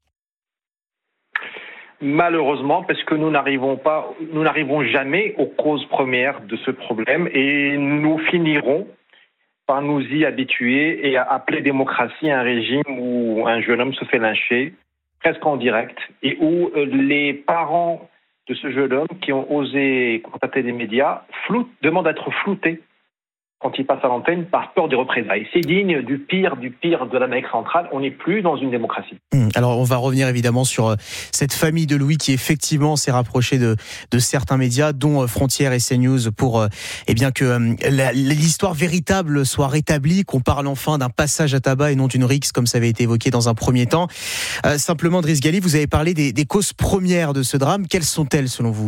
Malheureusement, parce que nous n'arrivons pas, nous n'arrivons jamais aux causes premières de ce problème, et nous finirons par nous y habituer et à appeler démocratie un régime où un jeune homme se fait lyncher, presque en direct, et où les parents de ce jeune homme qui ont osé contacter les médias floutent, demandent à être floutés quand il passe à l'antenne par peur des représailles. C'est digne du pire, du pire de l'Amérique centrale. On n'est plus dans une démocratie. Alors, on va revenir évidemment sur cette famille de Louis qui effectivement s'est rapprochée de, de certains médias, dont Frontières et CNews, pour eh bien que la, l'histoire véritable soit rétablie, qu'on parle enfin d'un passage à tabac et non d'une rixe, comme ça avait été évoqué dans un premier temps. Euh, simplement, Driss Ghali, vous avez parlé des, des causes premières de ce drame. Quelles sont-elles selon vous ?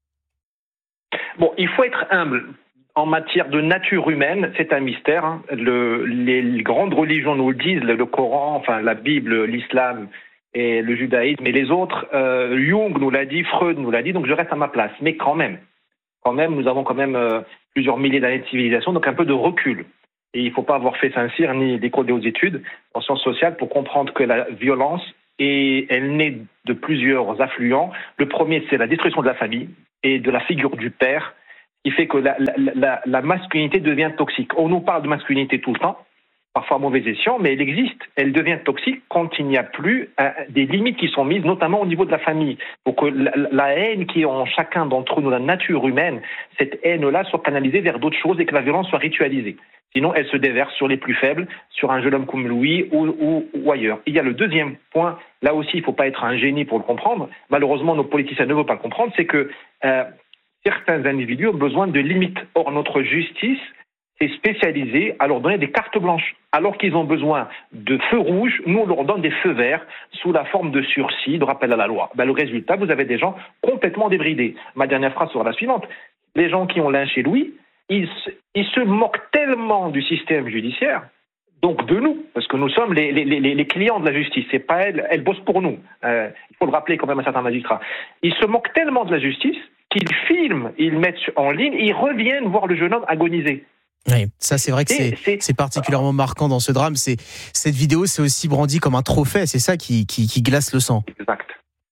Bon, il faut être humble. En matière de nature humaine, c'est un mystère. Hein. Le, les, les grandes religions nous le disent, le, le Coran, enfin la Bible, l'islam et le judaïsme et les autres. Euh, Jung nous l'a dit, Freud nous l'a dit, donc je reste à ma place. Mais quand même, quand même, nous avons quand même euh, plusieurs milliers d'années de civilisation, donc un peu de recul. Et il ne faut pas avoir fait Saint-Cyr ni l'école des hautes études en sciences sociales pour comprendre que la violence, et elle naît de plusieurs affluents. Le premier, c'est la destruction de la famille et de la figure du père, qui fait que la, la, la, la masculinité devient toxique. On nous parle de masculinité tout le temps, parfois à mauvais escient, mais elle existe. Elle devient toxique quand il n'y a plus euh, des limites qui sont mises, notamment au niveau de la famille, pour que la, la haine qui est en chacun d'entre nous, la nature humaine, cette haine-là soit canalisée vers d'autres choses et que la violence soit ritualisée. Sinon, elle se déverse sur les plus faibles, sur un jeune homme comme Louis ou, ou, ou ailleurs. Il y a le deuxième point, là aussi, il ne faut pas être un génie pour le comprendre. Malheureusement, nos politiciens ne veulent pas le comprendre, c'est que euh, certains individus ont besoin de limites. Or, notre justice s'est spécialisée à leur donner des cartes blanches. Alors qu'ils ont besoin de feux rouges, nous, on leur donne des feux verts sous la forme de sursis, de rappel à la loi. Ben, le résultat, vous avez des gens complètement débridés. Ma dernière phrase sera la suivante. Les gens qui ont lynché Louis, ils, ils se moquent tellement du système judiciaire, donc de nous, parce que nous sommes les, les, les, les clients de la justice. C'est pas elle, elle bosse pour nous. Euh, il faut le rappeler quand même à certains magistrats. Ils se moquent tellement de la justice qu'ils filment, ils mettent en ligne, ils reviennent voir le jeune homme agoniser. Oui, ça c'est vrai que c'est, c'est, c'est particulièrement marquant dans ce drame. C'est, cette vidéo, c'est aussi brandi comme un trophée, c'est ça qui, qui, qui glace le sang. Exact.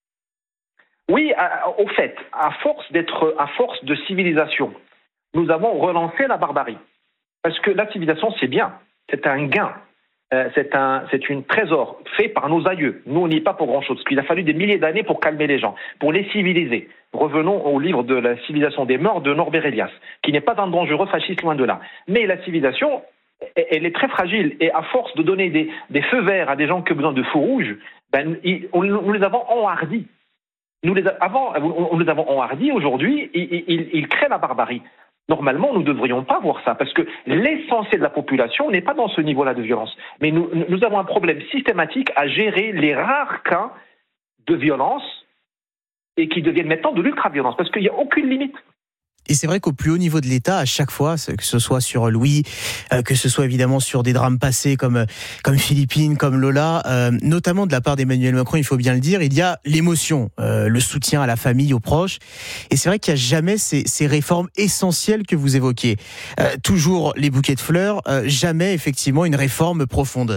Oui, à, au fait, à force d'être, à force de civilisation, nous avons relancé la barbarie. Parce que la civilisation, c'est bien, c'est un gain. Euh, c'est un, c'est une trésor fait par nos aïeux. Nous, on n'y est pas pour grand-chose. Parce qu'il a fallu des milliers d'années pour calmer les gens, pour les civiliser. Revenons au livre de la civilisation des morts de Norbert Elias, qui n'est pas un dangereux fasciste, loin de là. Mais la civilisation, elle est très fragile. Et à force de donner des, des feux verts à des gens qui ont besoin de feux rouges, ben, on, nous les avons enhardis. Nous les, avant, on les avons enhardis. Aujourd'hui, ils, ils, ils créent la barbarie. Normalement, nous ne devrions pas voir ça, parce que l'essentiel de la population n'est pas dans ce niveau-là de violence. Mais nous, nous avons un problème systématique à gérer les rares cas de violence et qui deviennent maintenant de l'ultra-violence, parce qu'il n'y a aucune limite. Et c'est vrai qu'au plus haut niveau de l'État, à chaque fois, que ce soit sur Louis, euh, que ce soit évidemment sur des drames passés comme comme Philippine, comme Lola, euh, notamment de la part d'Emmanuel Macron, il faut bien le dire, il y a l'émotion, euh, le soutien à la famille, aux proches. Et c'est vrai qu'il n'y a jamais ces, ces réformes essentielles que vous évoquez. Euh, toujours les bouquets de fleurs, euh, jamais effectivement une réforme profonde.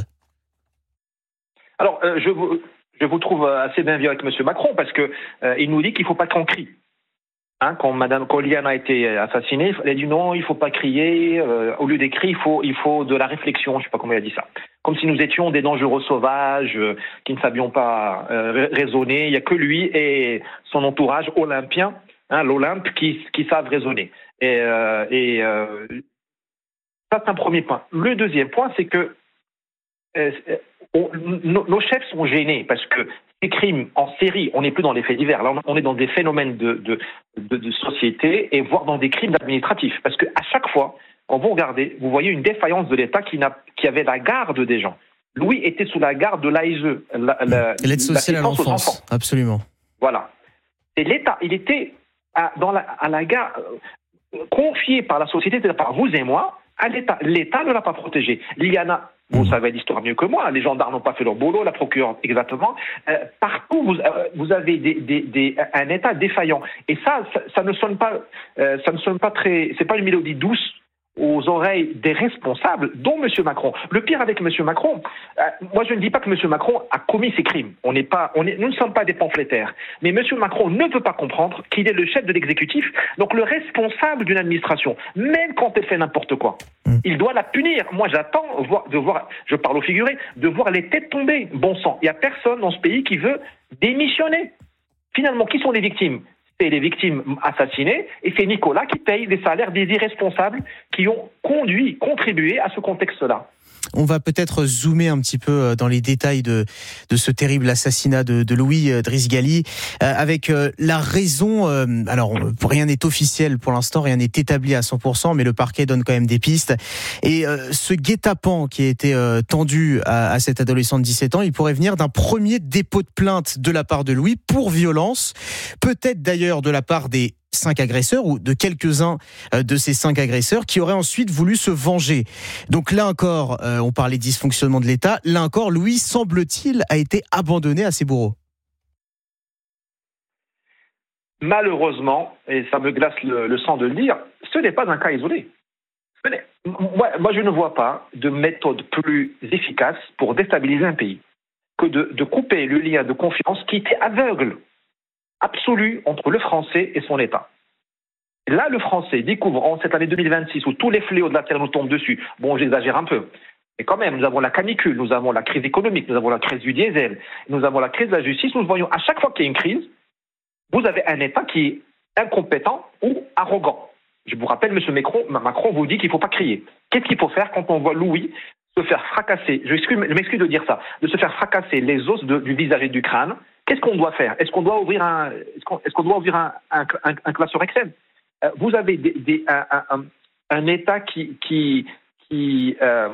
Alors, euh, je, vous, je vous trouve assez bien vu avec M. Macron, parce que euh, il nous dit qu'il ne faut pas qu'on crie. Hein, quand Madame Liane a été assassinée, elle a dit non, il ne faut pas crier. Euh, au lieu des cris, il faut, il faut de la réflexion. Je ne sais pas comment il a dit ça. Comme si nous étions des dangereux sauvages euh, qui ne savions pas euh, raisonner. Il n'y a que lui et son entourage olympien, hein, l'Olympe, qui, qui savent raisonner. Et, euh, et euh, ça, c'est un premier point. Le deuxième point, c'est que euh, on, nos, nos chefs sont gênés parce que ces crimes en série, on n'est plus dans les faits divers. Là, on est dans des phénomènes de, de, de, de société et voire dans des crimes administratifs. Parce qu'à chaque fois, quand vous regardez, vous voyez une défaillance de l'État qui, n'a, qui avait la garde des gens. Louis était sous la garde de l'A S E. La, la, L'aide sociale à l'enfance, absolument. Voilà. Et l'État, il était à, dans la, à la garde, euh, confié par la société, c'est-à-dire par vous et moi, à l'État. L'État ne l'a pas protégé. Liana, vous savez l'histoire mieux que moi, les gendarmes n'ont pas fait leur boulot, la procureure exactement. Euh, partout, vous, euh, vous avez des, des, des, un État défaillant. Et ça, ça, ça ne sonne pas, euh, ça ne sonne pas très, c'est pas une mélodie douce aux oreilles des responsables, dont M. Macron. Le pire avec M. Macron, euh, moi je ne dis pas que M. Macron a commis ces crimes. On n'est pas, on est, nous ne sommes pas des pamphlétaires. Mais M. Macron ne peut pas comprendre qu'il est le chef de l'exécutif, donc le responsable d'une administration, même quand elle fait n'importe quoi. Il doit la punir. Moi j'attends voir, de voir, je parle au figuré, de voir les têtes tomber. Bon sang, il n'y a personne dans ce pays qui veut démissionner. Finalement, qui sont les victimes ? c'est les victimes assassinées, et c'est Nicolas qui paye les salaires des irresponsables qui ont conduit, contribué à ce contexte-là. On va peut-être zoomer un petit peu dans les détails de, de ce terrible assassinat de, de Louis Driss Ghali, euh, avec euh, la raison, euh, alors rien n'est officiel pour l'instant, rien n'est établi à cent pour cent, mais le parquet donne quand même des pistes. Et euh, ce guet-apens qui a été euh, tendu à, à cet adolescent de dix-sept ans, il pourrait venir d'un premier dépôt de plainte de la part de Louis pour violence, peut-être d'ailleurs de la part des cinq agresseurs ou de quelques-uns de ces cinq agresseurs qui auraient ensuite voulu se venger. Donc là encore, euh, on parlait de dysfonctionnement de l'État. Là encore, Louis, semble-t-il, a été abandonné à ses bourreaux. Malheureusement, et ça me glace le, le sang de le dire, ce n'est pas un cas isolé. Moi, moi, je ne vois pas de méthode plus efficace pour déstabiliser un pays que de, de couper le lien de confiance qui était aveugle, absolu, entre le français et son État. Là, le français découvre en cette année deux mille vingt-six où tous les fléaux de la terre nous tombent dessus. Bon, j'exagère un peu. Mais quand même, nous avons la canicule, nous avons la crise économique, nous avons la crise du diesel, nous avons la crise de la justice. Nous voyons à chaque fois qu'il y a une crise, vous avez un État qui est incompétent ou arrogant. Je vous rappelle, M. Macron, Macron vous dit qu'il ne faut pas crier. Qu'est-ce qu'il faut faire quand on voit Louis se faire fracasser, je m'excuse de dire ça, de se faire fracasser les os de, du visage et du crâne? Qu'est-ce qu'on doit faire? Est-ce qu'on doit ouvrir un, est-ce qu'on, est-ce qu'on doit ouvrir un, un, un, un classeur Excel? euh, Vous avez des, des, un, un, un État qui, qui, qui, euh,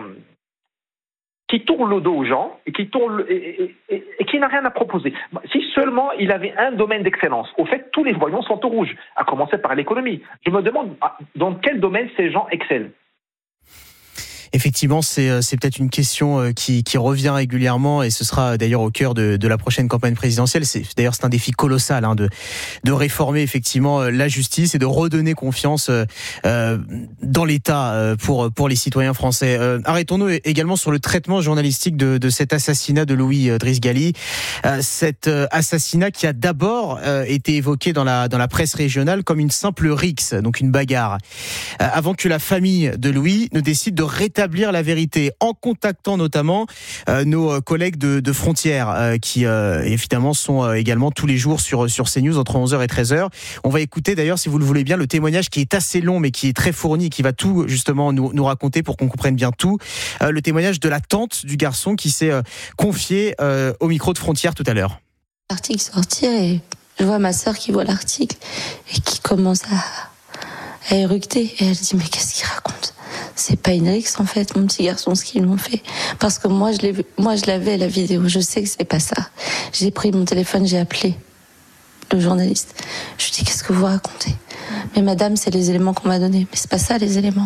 qui tourne le dos aux gens et qui, tourne, et, et, et, et qui n'a rien à proposer. Si seulement il avait un domaine d'excellence. Au fait, tous les voyants sont au rouge, à commencer par l'économie. Je me demande dans quel domaine ces gens excellent. Effectivement, c'est, c'est peut-être une question qui, qui revient régulièrement et ce sera d'ailleurs au cœur de, de la prochaine campagne présidentielle. C'est, d'ailleurs, c'est un défi colossal hein, de, de réformer effectivement la justice et de redonner confiance euh, dans l'État pour, pour les citoyens français. Euh, arrêtons-nous également sur le traitement journalistique de, de cet assassinat de Louis Driss Ghali. Euh, cet assassinat qui a d'abord euh, été évoqué dans la, dans la presse régionale comme une simple rixe, donc une bagarre, euh, avant que la famille de Louis ne décide de rétablir établir la vérité en contactant notamment euh, nos collègues de, de Frontières euh, qui euh, évidemment sont euh, également tous les jours sur, sur CNews entre onze heures et treize heures. On va écouter d'ailleurs, si vous le voulez bien, le témoignage qui est assez long mais qui est très fourni, qui va tout justement nous, nous raconter pour qu'on comprenne bien tout. Euh, le témoignage de la tante du garçon qui s'est euh, confié euh, au micro de Frontières tout à l'heure. L'article sortir et je vois ma sœur qui voit l'article et qui commence à, à éructer et elle dit mais qu'est-ce qu'il raconte? C'est pas une rixe en fait, mon petit garçon, ce qu'ils m'ont fait. Parce que moi, je l'ai vu, moi, je l'avais la vidéo. Je sais que c'est pas ça. J'ai pris mon téléphone, j'ai appelé le journaliste. Je lui dis qu'est-ce que vous racontez? Mais madame, c'est les éléments qu'on m'a donnés. Mais c'est pas ça les éléments.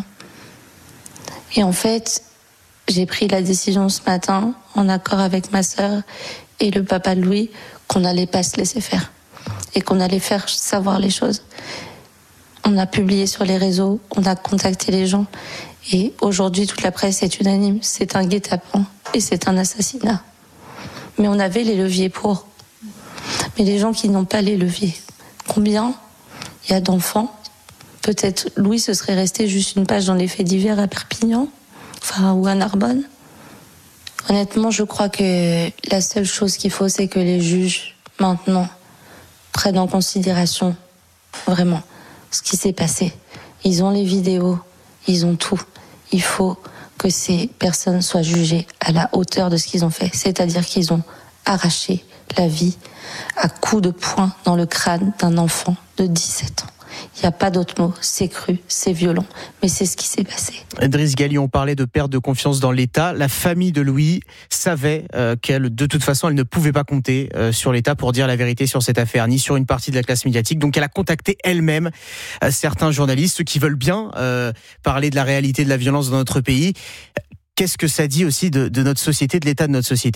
Et en fait, j'ai pris la décision ce matin, en accord avec ma sœur et le papa de Louis, qu'on n'allait pas se laisser faire et qu'on allait faire savoir les choses. On a publié sur les réseaux, on a contacté les gens. Et aujourd'hui, toute la presse est unanime. C'est un guet-apens et c'est un assassinat. Mais on avait les leviers pour. Mais les gens qui n'ont pas les leviers, combien il y a d'enfants? Peut-être Louis se serait resté juste une page dans les faits divers à Perpignan, enfin, ou à Narbonne. Honnêtement, je crois que la seule chose qu'il faut, c'est que les juges, maintenant, prennent en considération, vraiment, ce qui s'est passé. Ils ont les vidéos, ils ont tout. Il faut que ces personnes soient jugées à la hauteur de ce qu'ils ont fait. C'est-à-dire qu'ils ont arraché la vie à coups de poing dans le crâne d'un enfant de dix-sept ans. Il n'y a pas d'autre mot, c'est cru, c'est violent, mais c'est ce qui s'est passé. Driss Ghali, on parlait de perte de confiance dans l'État. La famille de Louis savait euh, qu'elle, de toute façon, elle ne pouvait pas compter euh, sur l'État pour dire la vérité sur cette affaire, ni sur une partie de la classe médiatique. Donc elle a contacté elle-même euh, certains journalistes, ceux qui veulent bien euh, parler de la réalité de la violence dans notre pays. Qu'est-ce que ça dit aussi de, de notre société, de l'état de notre société ?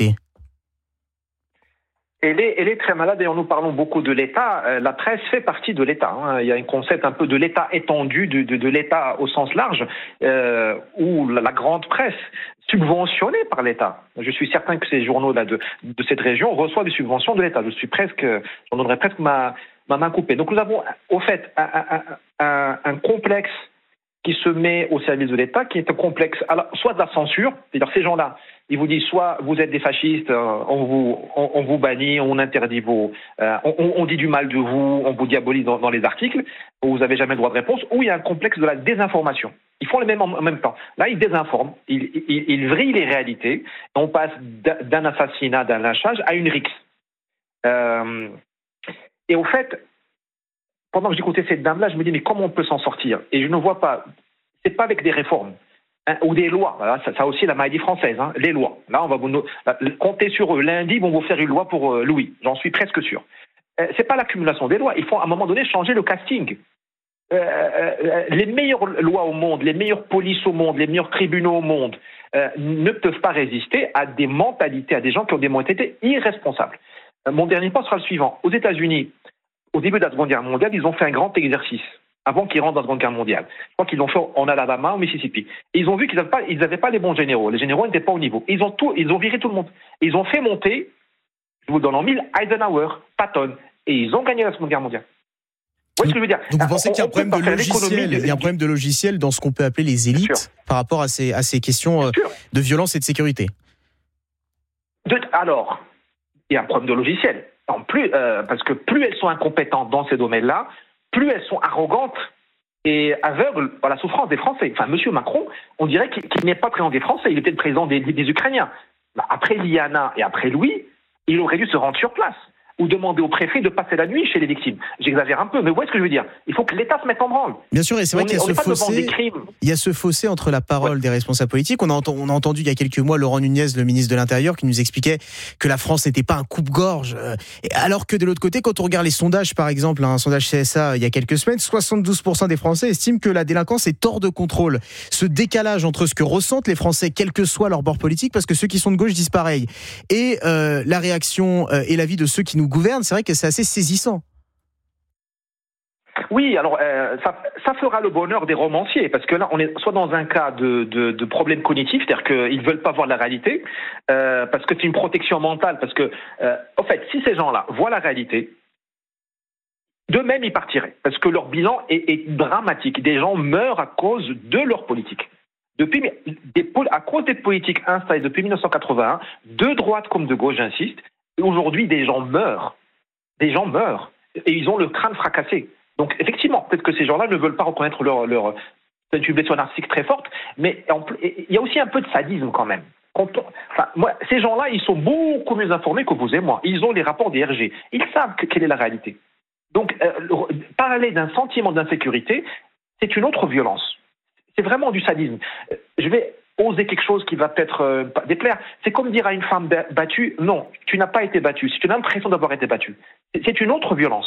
Elle est, elle est très malade et nous parlons beaucoup de l'État. Euh, la presse fait partie de l'État. Hein. Il y a un concept un peu de l'État étendu, de, de, de l'État au sens large, euh, où la, la grande presse, subventionnée par l'État. Je suis certain que ces journaux-là de, de cette région reçoivent des subventions de l'État. Je suis presque, j'en donnerais presque ma, ma main coupée. Donc nous avons, au fait, un, un, un, un complexe qui se met au service de l'État, qui est un complexe, alors, soit de la censure, c'est-à-dire ces gens-là, Ils vous disent soit vous êtes des fascistes, euh, on, vous, on, on vous bannit, on interdit vos... Euh, on, on dit du mal de vous, on vous diabolise dans, dans les articles, où vous n'avez jamais le droit de réponse, ou il y a un complexe de la désinformation. Ils font les mêmes en, en même temps. Là, ils désinforment, ils, ils, ils vrillent les réalités, on passe d'un assassinat, d'un lynchage à une rixe. Euh, et au fait, pendant que j'écoutais cette dame-là, je me dis, mais comment on peut s'en sortir? Et je ne vois pas, c'est pas avec des réformes. Hein, ou des lois, voilà, ça, ça aussi la maladie française, hein, les lois. Là, on va vous compter sur eux. Lundi, ils vont vous faire une loi pour euh, Louis, j'en suis presque sûr. Euh, c'est pas l'accumulation des lois, il faut à un moment donné changer le casting. Euh, euh, les meilleures lois au monde, les meilleures polices au monde, les meilleurs tribunaux au monde euh, ne peuvent pas résister à des mentalités, à des gens qui ont des mentalités irresponsables. Euh, mon dernier point sera le suivant. Aux États-Unis, au début de la Seconde Guerre mondiale, ils ont fait un grand exercice avant qu'ils rentrent dans la Seconde Guerre mondiale. Je crois qu'ils l'ont fait en Alabama, au Mississippi. Et ils ont vu qu'ils n'avaient pas, ils n'avaient pas les bons généraux. Les généraux n'étaient pas au niveau. Ils ont, tout, ils ont viré tout le monde. Ils ont fait monter, je vous donne en mille, Eisenhower, Patton, et ils ont gagné la Seconde Guerre mondiale. Vous voyez ce que je veux dire? Donc vous pensez qu'il y a un problème de logiciel, il y a un problème de logiciel dans ce qu'on peut appeler les élites par rapport à ces, à ces questions euh, de violence et de sécurité? de, Alors, il y a un problème de logiciel. En plus, euh, parce que plus elles sont incompétentes dans ces domaines-là, plus elles sont arrogantes et aveugles à la souffrance des Français. Enfin, M. Macron, on dirait qu'il, qu'il n'est pas président des Français, il était le président des, des, des Ukrainiens. Bah, après Liana et après Louis, il aurait dû se rendre sur place ou demander au préfet de passer la nuit chez les victimes. J'exagère un peu, mais vous voyez ce que je veux dire? Il faut que l'État se mette en branle. Bien sûr, et c'est vrai on qu'il y a est, ce fossé. Il y a ce fossé entre la parole ouais. des responsables politiques. On a, ent- on a entendu il y a quelques mois Laurent Nunez, le ministre de l'Intérieur, qui nous expliquait que la France n'était pas un coupe-gorge. Alors que de l'autre côté, quand on regarde les sondages, par exemple, un sondage C S A il y a quelques semaines, soixante-douze pour cent des Français estiment que la délinquance est hors de contrôle. Ce décalage entre ce que ressentent les Français, quel que soit leur bord politique, parce que ceux qui sont de gauche disent pareil, et euh, la réaction euh, et l'avis de ceux qui nous gouvernent, c'est vrai que c'est assez saisissant. Oui, alors euh, ça, ça fera le bonheur des romanciers, parce que là, on est soit dans un cas de, de, de problème cognitif, c'est-à-dire qu'ils ne veulent pas voir la réalité, euh, parce que c'est une protection mentale, parce que, euh, en fait, si ces gens-là voient la réalité, d'eux-mêmes, ils partiraient, parce que leur bilan est, est dramatique. Des gens meurent à cause de leur politique. Depuis, des, à cause des politiques installées depuis dix-neuf cent quatre-vingt-un, de droite comme de gauche, j'insiste, aujourd'hui, des gens meurent. Des gens meurent et ils ont le crâne fracassé. Donc effectivement, peut-être que ces gens-là ne veulent pas reconnaître leur, leur c'est une blessure narcissique très forte, mais il y a aussi un peu de sadisme quand même. Quand on, enfin, moi, ces gens-là, ils sont beaucoup mieux informés que vous et moi. Ils ont les rapports des R G. Ils savent que, quelle est la réalité. Donc euh, parler d'un sentiment d'insécurité, c'est une autre violence. C'est vraiment du sadisme. Je vais oser quelque chose qui va peut-être euh, déplaire. C'est comme dire à une femme battue, non, tu n'as pas été battue. C'est une impression d'avoir été battue. C'est une autre violence.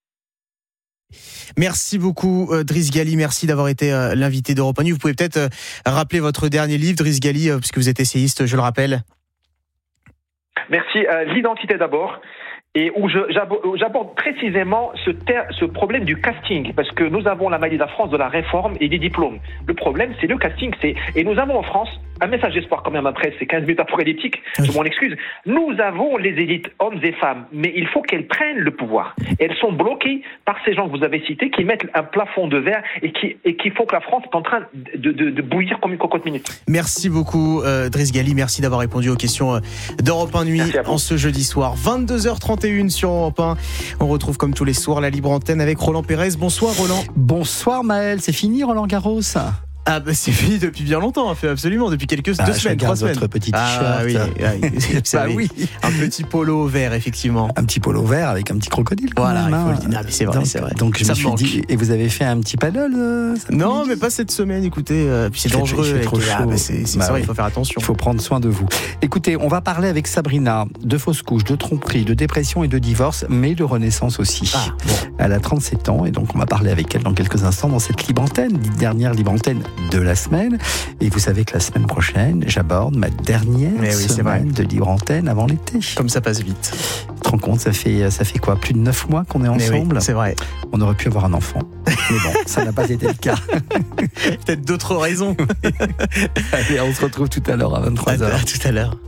Merci beaucoup euh, Driss Ghali, merci d'avoir été euh, l'invité d'Europe un. Vous pouvez peut-être euh, rappeler votre dernier livre, Driss Ghali, euh, puisque vous êtes essayiste, je le rappelle. Merci. Euh, l'identité d'abord. Et où je, j'aborde précisément ce, ter, ce problème du casting, parce que nous avons la maladie de la France de la réforme et des diplômes. Le problème, c'est le casting. C'est, et nous avons en France, un message d'espoir quand même après, c'est quinze minutes apocalyptiques, je m'en excuse. Nous avons les élites, hommes et femmes, mais il faut qu'elles prennent le pouvoir. Elles sont bloquées par ces gens que vous avez cités, qui mettent un plafond de verre et qui, et qui font que la France est en train de, de, de bouillir comme une cocotte minute. Merci beaucoup euh, Driss Ghali, merci d'avoir répondu aux questions euh, d'Europe un Nuit en ce jeudi soir. vingt-deux heures trente et une sur Europe un. On retrouve comme tous les soirs la libre antenne avec Roland Pérez. Bonsoir Roland. Bonsoir Maël, c'est fini Roland Garros? Ah bah c'est fini depuis bien longtemps, absolument, depuis quelques ah, deux semaines, trois semaines. Votre petit ah, t-shirt. Oui, oui, bah oui, un petit polo vert effectivement. Un petit polo vert avec un petit crocodile. Voilà, même, il faut hein. le dire. Ah, mais c'est vrai, donc, c'est vrai. Donc je ça me suis manque. dit, et vous avez fait un petit paddle euh, Non, mais pas cette semaine. Écoutez, euh, puis c'est il dangereux. Fait, il fait trop chaud. Ah, bah, c'est c'est bah, vrai, oui. Il faut faire attention. Il faut prendre soin de vous. Écoutez, on va parler avec Sabrina de fausses couches, de tromperie, de dépression et de divorce, mais de renaissance aussi. Ah, bon. Elle a trente-sept ans et donc on va parler avec elle dans quelques instants dans cette libre antenne, dernière libre antenne de la semaine. Et vous savez que la semaine prochaine, j'aborde ma dernière oui, semaine de libre antenne avant l'été. Comme ça passe vite. Tu te rends compte, ça fait, ça fait quoi? Plus de neuf mois qu'on est ensemble. Oui, c'est vrai. On aurait pu avoir un enfant. Mais bon, ça n'a pas été le cas. Peut-être d'autres raisons. Allez, on se retrouve tout à l'heure à vingt-trois heures. À tout à l'heure.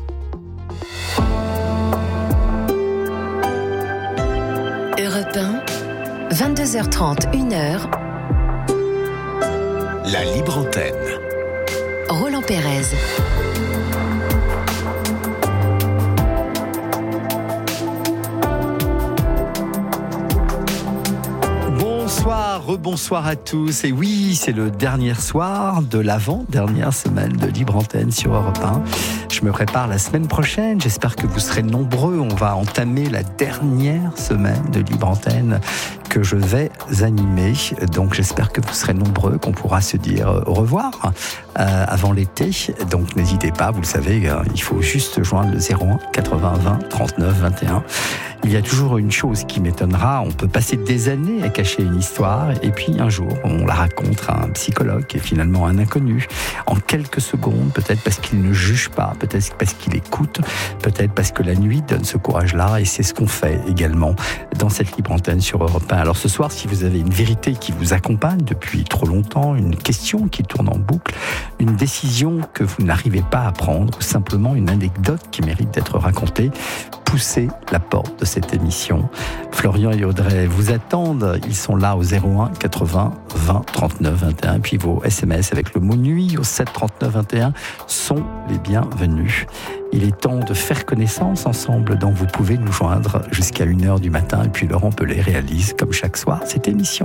Europe un, vingt-deux heures trente, une heure. La libre antenne. Roland Pérez. rebonsoir à tous. Et oui, c'est le dernier soir de l'avant-dernière semaine de Libre Antenne sur Europe un. Je me prépare la semaine prochaine. J'espère que vous serez nombreux. On va entamer la dernière semaine de Libre Antenne que je vais animer. Donc j'espère que vous serez nombreux, qu'on pourra se dire au revoir euh, avant l'été. Donc n'hésitez pas, vous le savez, euh, il faut juste joindre le zéro un quatre-vingts vingt trente-neuf vingt et un. Il y a toujours une chose qui m'étonnera, on peut passer des années à cacher une histoire et puis un jour on la raconte à un psychologue et finalement à un inconnu. En quelques secondes, peut-être parce qu'il ne juge pas, peut-être parce qu'il écoute, peut-être parce que la nuit donne ce courage-là et c'est ce qu'on fait également dans cette Libre Antenne sur Europe un. Alors ce soir, si vous avez une vérité qui vous accompagne depuis trop longtemps, une question qui tourne en boucle, une décision que vous n'arrivez pas à prendre, ou simplement une anecdote qui mérite d'être racontée, poussez la porte de cette émission. Florian et Audrey vous attendent. Ils sont là au zéro un quatre-vingts vingt trente-neuf vingt et un. Puis vos S M S avec le mot nuit au sept trente-neuf vingt et un sont les bienvenus. Il est temps de faire connaissance ensemble, donc vous pouvez nous joindre jusqu'à une heure du matin. Et puis Laurent Pelé réalise, comme chaque soir, cette émission.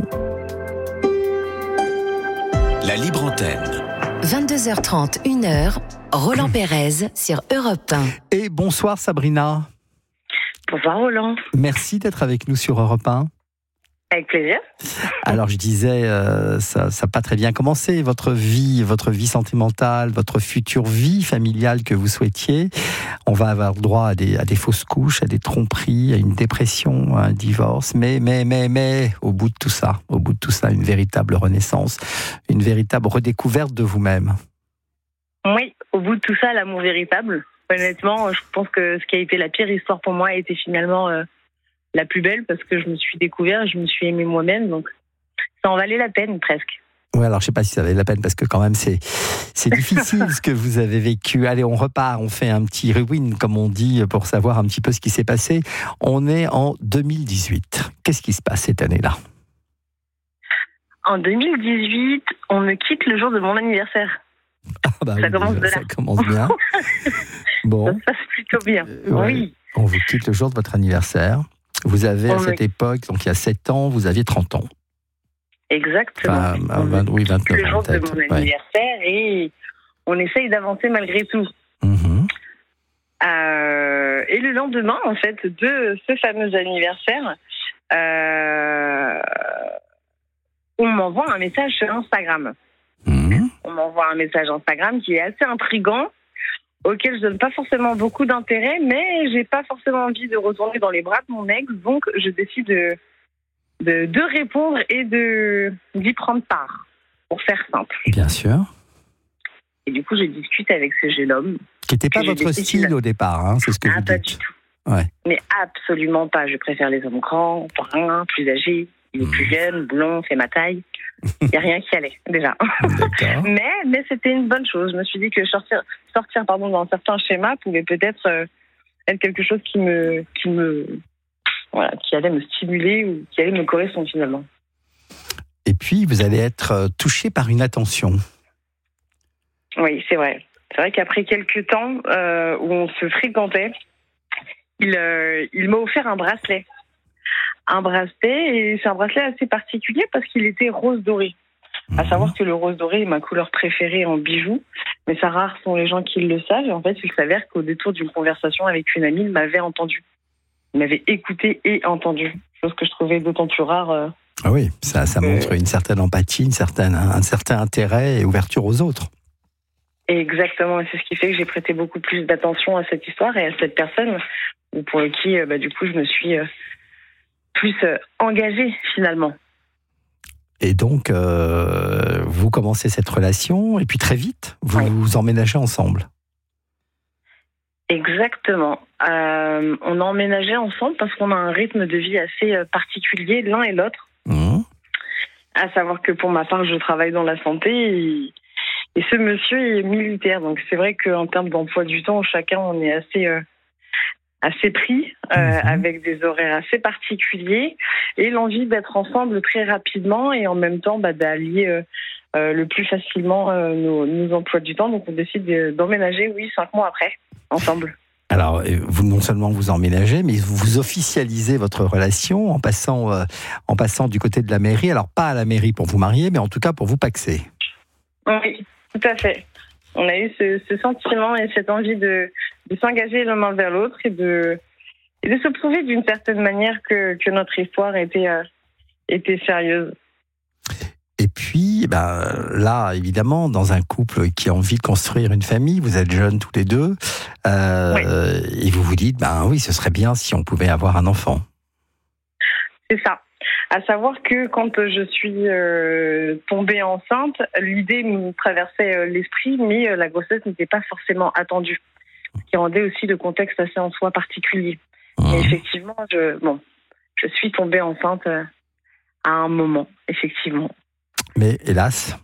La Libre Antenne. vingt-deux heures trente, une heure, Roland Pérez sur Europe un. Et bonsoir Sabrina. Bonsoir Roland. Merci d'être avec nous sur Europe un. Avec plaisir. Alors je disais, euh, ça n'a pas très bien commencé, votre vie, votre vie sentimentale, votre future vie familiale que vous souhaitiez. On va avoir droit à des, à des fausses couches, à des tromperies, à une dépression, à un divorce. Mais, mais, mais, mais, au bout de tout ça, au bout de tout ça, une véritable renaissance, une véritable redécouverte de vous-même. Oui, au bout de tout ça, l'amour véritable. Honnêtement, je pense que ce qui a été la pire histoire pour moi a été finalement euh, la plus belle parce que je me suis découvert, je me suis aimée moi-même, donc ça en valait la peine presque. Oui, alors je ne sais pas si ça valait la peine parce que quand même c'est, c'est difficile ce que vous avez vécu. Allez, on repart, on fait un petit rewind comme on dit pour savoir un petit peu ce qui s'est passé. On est en deux mille dix-huit. Qu'est-ce qui se passe cette année-là ? En deux mille dix-huit, on me quitte le jour de mon anniversaire. Ah bah ça, oui, commence déjà, de là. ça commence bien. Bon. Ça se passe plutôt bien. Euh, ouais. Oui. On vous quitte le jour de votre anniversaire. Vous avez, on à me... cette époque, donc il y a sept ans, vous aviez trente ans. Exactement. Enfin, vingt, oui, vingt-neuf le ans. jour de peut-être. mon Ouais. anniversaire et on essaye d'avancer malgré tout. Mm-hmm. Euh, et le lendemain, en fait, de ce fameux anniversaire, euh, on m'envoie un message sur Instagram. Mmh. On m'envoie un message Instagram qui est assez intriguant, auquel je donne pas forcément beaucoup d'intérêt, mais j'ai pas forcément envie de retourner dans les bras de mon ex, donc je décide de, de, de répondre et de, d'y prendre part, pour faire simple. Bien sûr. Et du coup, je discute avec ce jeune homme. Qui n'était pas votre style au départ, hein, c'est ce que ah, vous pas dites. du tout. Ouais. Mais absolument pas. Je préfère les hommes grands, bruns, plus âgés. Il est mmh. plus jeune, blond, fait ma taille. Il n'y a rien qui allait, déjà. mais, mais c'était une bonne chose. Je me suis dit que sortir, sortir pardon, dans certains schémas pouvait peut-être euh, être quelque chose qui me, qui me, voilà, qui allait me stimuler ou qui allait me correspondre finalement. Et puis, vous allez être touché par une attention. Oui, c'est vrai. C'est vrai qu'après quelques temps euh, où on se fréquentait, il, euh, il m'a offert un bracelet. Un bracelet, et c'est un bracelet assez particulier parce qu'il était rose doré. Mmh. À savoir que le rose doré est ma couleur préférée en bijoux, mais ça rare sont les gens qui le savent. Et en fait, il s'avère qu'au détour d'une conversation avec une amie, il m'avait entendu. Il m'avait écouté et entendu, chose que je trouvais d'autant plus rare. Euh, ah oui, ça, ça montre une certaine empathie, une certaine, un certain intérêt et ouverture aux autres. Exactement, et c'est ce qui fait que j'ai prêté beaucoup plus d'attention à cette histoire et à cette personne, pour qui, bah, du coup, je me suis... Euh, plus euh, engagée finalement. Et donc, euh, vous commencez cette relation et puis très vite, vous oui. vous emménagez ensemble. Exactement. Euh, on a emménagé ensemble parce qu'on a un rythme de vie assez particulier l'un et l'autre. Mmh. À savoir que pour ma part, je travaille dans la santé et, et ce monsieur est militaire. Donc c'est vrai qu'en termes d'emploi du temps, chacun on est assez... Euh, assez pris, euh, mmh. avec des horaires assez particuliers et l'envie d'être ensemble très rapidement et en même temps bah, d'allier euh, euh, le plus facilement euh, nos, nos emplois du temps. Donc on décide de, d'emménager, oui, cinq mois après, ensemble. Alors, vous non seulement vous emménagez, mais vous officialisez votre relation en passant, euh, en passant du côté de la mairie. Alors, pas à la mairie pour vous marier, mais en tout cas pour vous paxer. Oui, tout à fait. On a eu ce, ce sentiment et cette envie de, de s'engager l'un vers l'autre et de, et de se prouver d'une certaine manière que, que notre histoire était, euh, était sérieuse. Et puis, ben, là, évidemment, dans un couple qui a envie de construire une famille, vous êtes jeunes tous les deux, euh, oui. et vous vous dites, ben oui, ce serait bien si on pouvait avoir un enfant. C'est ça. À savoir que quand je suis euh, tombée enceinte, l'idée me traversait euh, l'esprit, mais euh, la grossesse n'était pas forcément attendue, ce qui rendait aussi le contexte assez en soi particulier. Mmh. Et effectivement, je, bon, je suis tombée enceinte euh, à un moment, effectivement. Mais hélas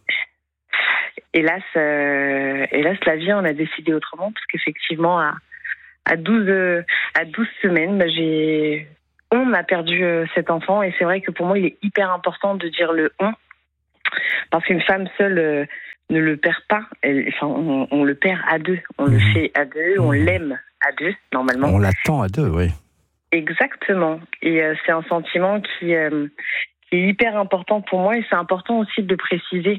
Hélas, euh, hélas, la vie en a décidé autrement, parce qu'effectivement, à, à, douze, euh, à douze semaines, bah, j'ai... on a perdu euh, cet enfant, et c'est vrai que pour moi, il est hyper important de dire le « on », parce qu'une femme seule euh, ne le perd pas, elle, enfin, on, on le perd à deux, on mmh. le fait à deux, mmh. on l'aime à deux, normalement. On l'attend à deux, oui. Exactement, et euh, c'est un sentiment qui... Euh, qui est hyper important pour moi, et c'est important aussi de préciser.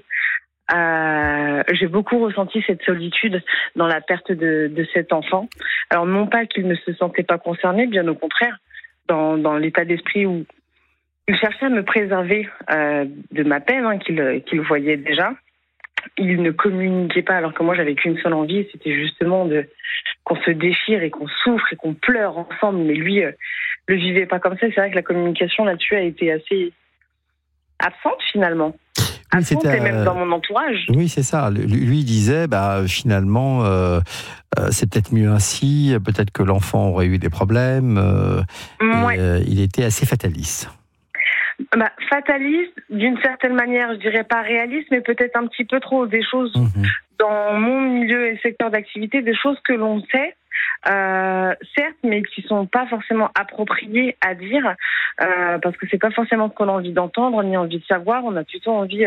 Euh, j'ai beaucoup ressenti cette solitude dans la perte de, de cet enfant. Alors non pas qu'il ne se sentait pas concerné, bien au contraire, dans, dans l'état d'esprit où il cherchait à me préserver euh, de ma peine, hein, qu'il, qu'il voyait déjà. Il ne communiquait pas, alors que moi j'avais qu'une seule envie, c'était justement de qu'on se déchire et qu'on souffre et qu'on pleure ensemble. Mais lui euh, le vivait pas comme ça. C'est vrai que la communication là-dessus a été assez absente finalement. Oui, absente et même dans mon entourage. Oui, c'est ça. Lui disait, bah, finalement, euh, euh, c'est peut-être mieux ainsi, peut-être que l'enfant aurait eu des problèmes. Euh, ouais. et, euh, il était assez fataliste. Bah, fataliste, d'une certaine manière, je dirais pas réaliste, mais peut-être un petit peu trop. Des choses mmh. dans mon milieu et secteur d'activité, des choses que l'on sait, Euh, certes, mais qui sont pas forcément appropriées à dire, euh, parce que c'est pas forcément ce qu'on a envie d'entendre ni envie de savoir. On a plutôt envie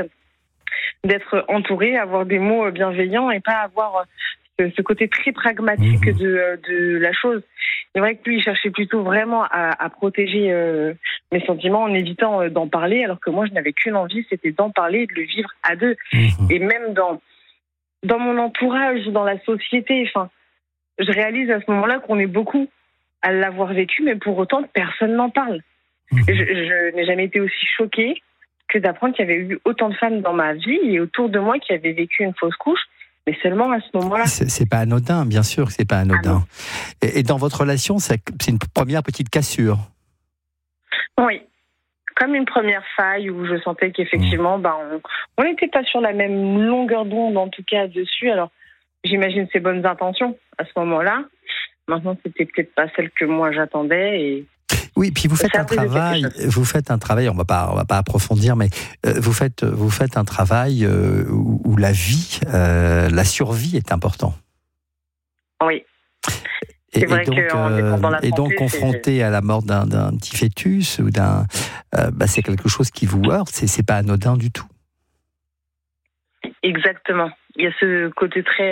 d'être entouré, avoir des mots bienveillants et pas avoir ce, ce côté très pragmatique mmh. de, de la chose. C'est vrai que lui, il cherchait plutôt vraiment à, à protéger euh, mes sentiments en évitant euh, d'en parler, alors que moi, je n'avais qu'une envie, c'était d'en parler et de le vivre à deux. Mmh. Et même dans dans mon entourage, dans la société, enfin. Je réalise à ce moment-là qu'on est beaucoup à l'avoir vécu, mais pour autant, personne n'en parle. Mmh. Je, je n'ai jamais été aussi choquée que d'apprendre qu'il y avait eu autant de femmes dans ma vie et autour de moi qui avaient vécu une fausse couche, mais seulement à ce moment-là. C'est, c'est pas anodin, bien sûr que c'est pas anodin. Ah et, et dans votre relation, c'est, c'est une première petite cassure. Oui, comme une première faille où je sentais qu'effectivement, mmh. ben, on n'était pas sur la même longueur d'onde, en tout cas, dessus. Alors, j'imagine ses bonnes intentions à ce moment-là. Maintenant, c'était peut-être pas celle que moi j'attendais. Et oui, puis vous faites un travail. Vous faites un travail. On va pas, on va pas approfondir, mais euh, vous faites, vous faites un travail euh, où, où la vie, euh, la survie est important. Oui. Et, et donc, euh, et donc confronté c'est... à la mort d'un, d'un petit fœtus ou d'un, euh, bah, c'est quelque chose qui vous heurte. C'est, c'est pas anodin du tout. Exactement. Il y a ce côté très,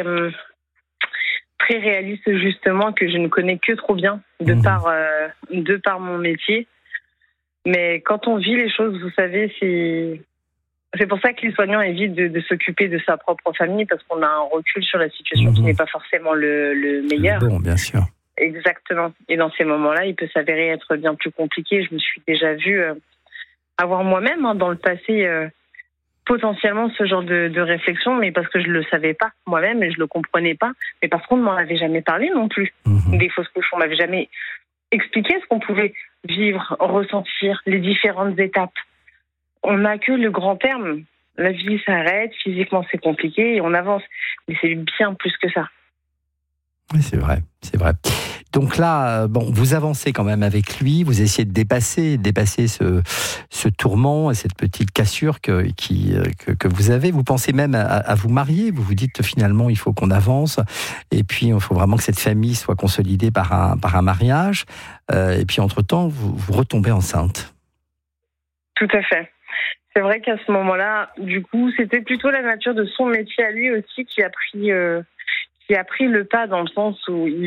très réaliste, justement, que je ne connais que trop bien, de, mmh. par, euh, de par mon métier. Mais quand on vit les choses, vous savez, c'est, c'est pour ça que les soignants évitent de, de s'occuper de sa propre famille, parce qu'on a un recul sur la situation mmh. qui n'est pas forcément le, le meilleur. Bon, bien sûr. Exactement. Et dans ces moments-là, il peut s'avérer être bien plus compliqué. Je me suis déjà vue euh, avoir moi-même, hein, dans le passé... Euh, potentiellement ce genre de, de réflexion, mais parce que je le savais pas moi-même et je le comprenais pas, mais parce qu'on ne m'en avait jamais parlé non plus. Mmh. Des fausses couches, on m'avait jamais expliqué ce qu'on pouvait vivre, ressentir, les différentes étapes. On n'a que le grand terme. La vie s'arrête, physiquement c'est compliqué et on avance. Mais c'est bien plus que ça. Oui, c'est vrai, c'est vrai. Donc là, bon, vous avancez quand même avec lui, vous essayez de dépasser, dépasser ce, ce tourment et cette petite cassure que, qui, que, que vous avez. Vous pensez même à, à vous marier, vous vous dites finalement il faut qu'on avance et puis il faut vraiment que cette famille soit consolidée par un, par un mariage. Euh, et puis entre-temps, vous, vous retombez enceinte. Tout à fait. C'est vrai qu'à ce moment-là, du coup, c'était plutôt la nature de son métier à lui aussi qui a pris... Euh... qui a pris le pas dans le sens où il est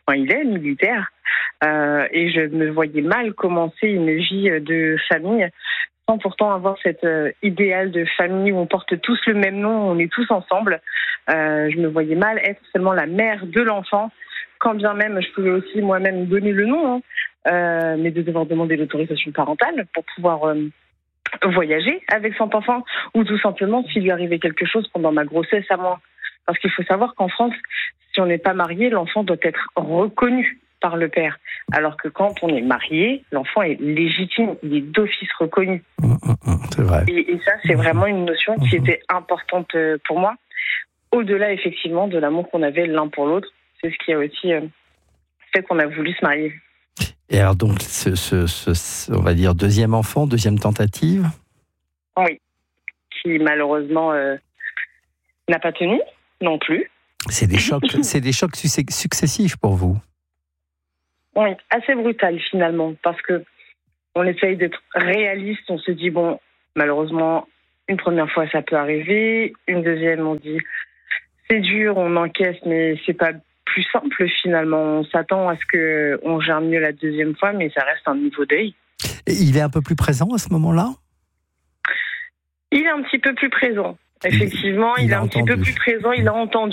enfin, il est militaire, euh, et je me voyais mal commencer une vie de famille sans pourtant avoir cet euh, idéal de famille où on porte tous le même nom, on est tous ensemble. Euh, je me voyais mal être seulement la mère de l'enfant, quand bien même je pouvais aussi moi-même donner le nom, hein, euh, mais de devoir demander l'autorisation parentale pour pouvoir euh, voyager avec son enfant, ou tout simplement s'il lui arrivait quelque chose pendant ma grossesse à moi. Parce qu'il faut savoir qu'en France, si on n'est pas marié, l'enfant doit être reconnu par le père. Alors que quand on est marié, l'enfant est légitime, il est d'office reconnu. C'est vrai. Et, et ça, c'est vraiment une notion qui était importante pour moi. Au-delà, effectivement, de l'amour qu'on avait l'un pour l'autre, c'est ce qui a aussi euh, fait qu'on a voulu se marier. Et alors donc, ce, ce, ce, on va dire deuxième enfant, deuxième tentative. Oui, qui malheureusement euh, n'a pas tenu non plus. C'est des chocs, c'est des chocs successifs pour vous. Oui, assez brutal finalement, parce que on essaye d'être réaliste. On se dit bon, malheureusement, une première fois ça peut arriver, une deuxième on dit c'est dur, on encaisse, mais c'est pas plus simple finalement. On s'attend à ce que on gère mieux la deuxième fois, mais ça reste un niveau deuil. Et il est un peu plus présent à ce moment-là ? Il est un petit peu plus présent. Effectivement, il, il, il est un entendu. petit peu plus présent. Il a entendu.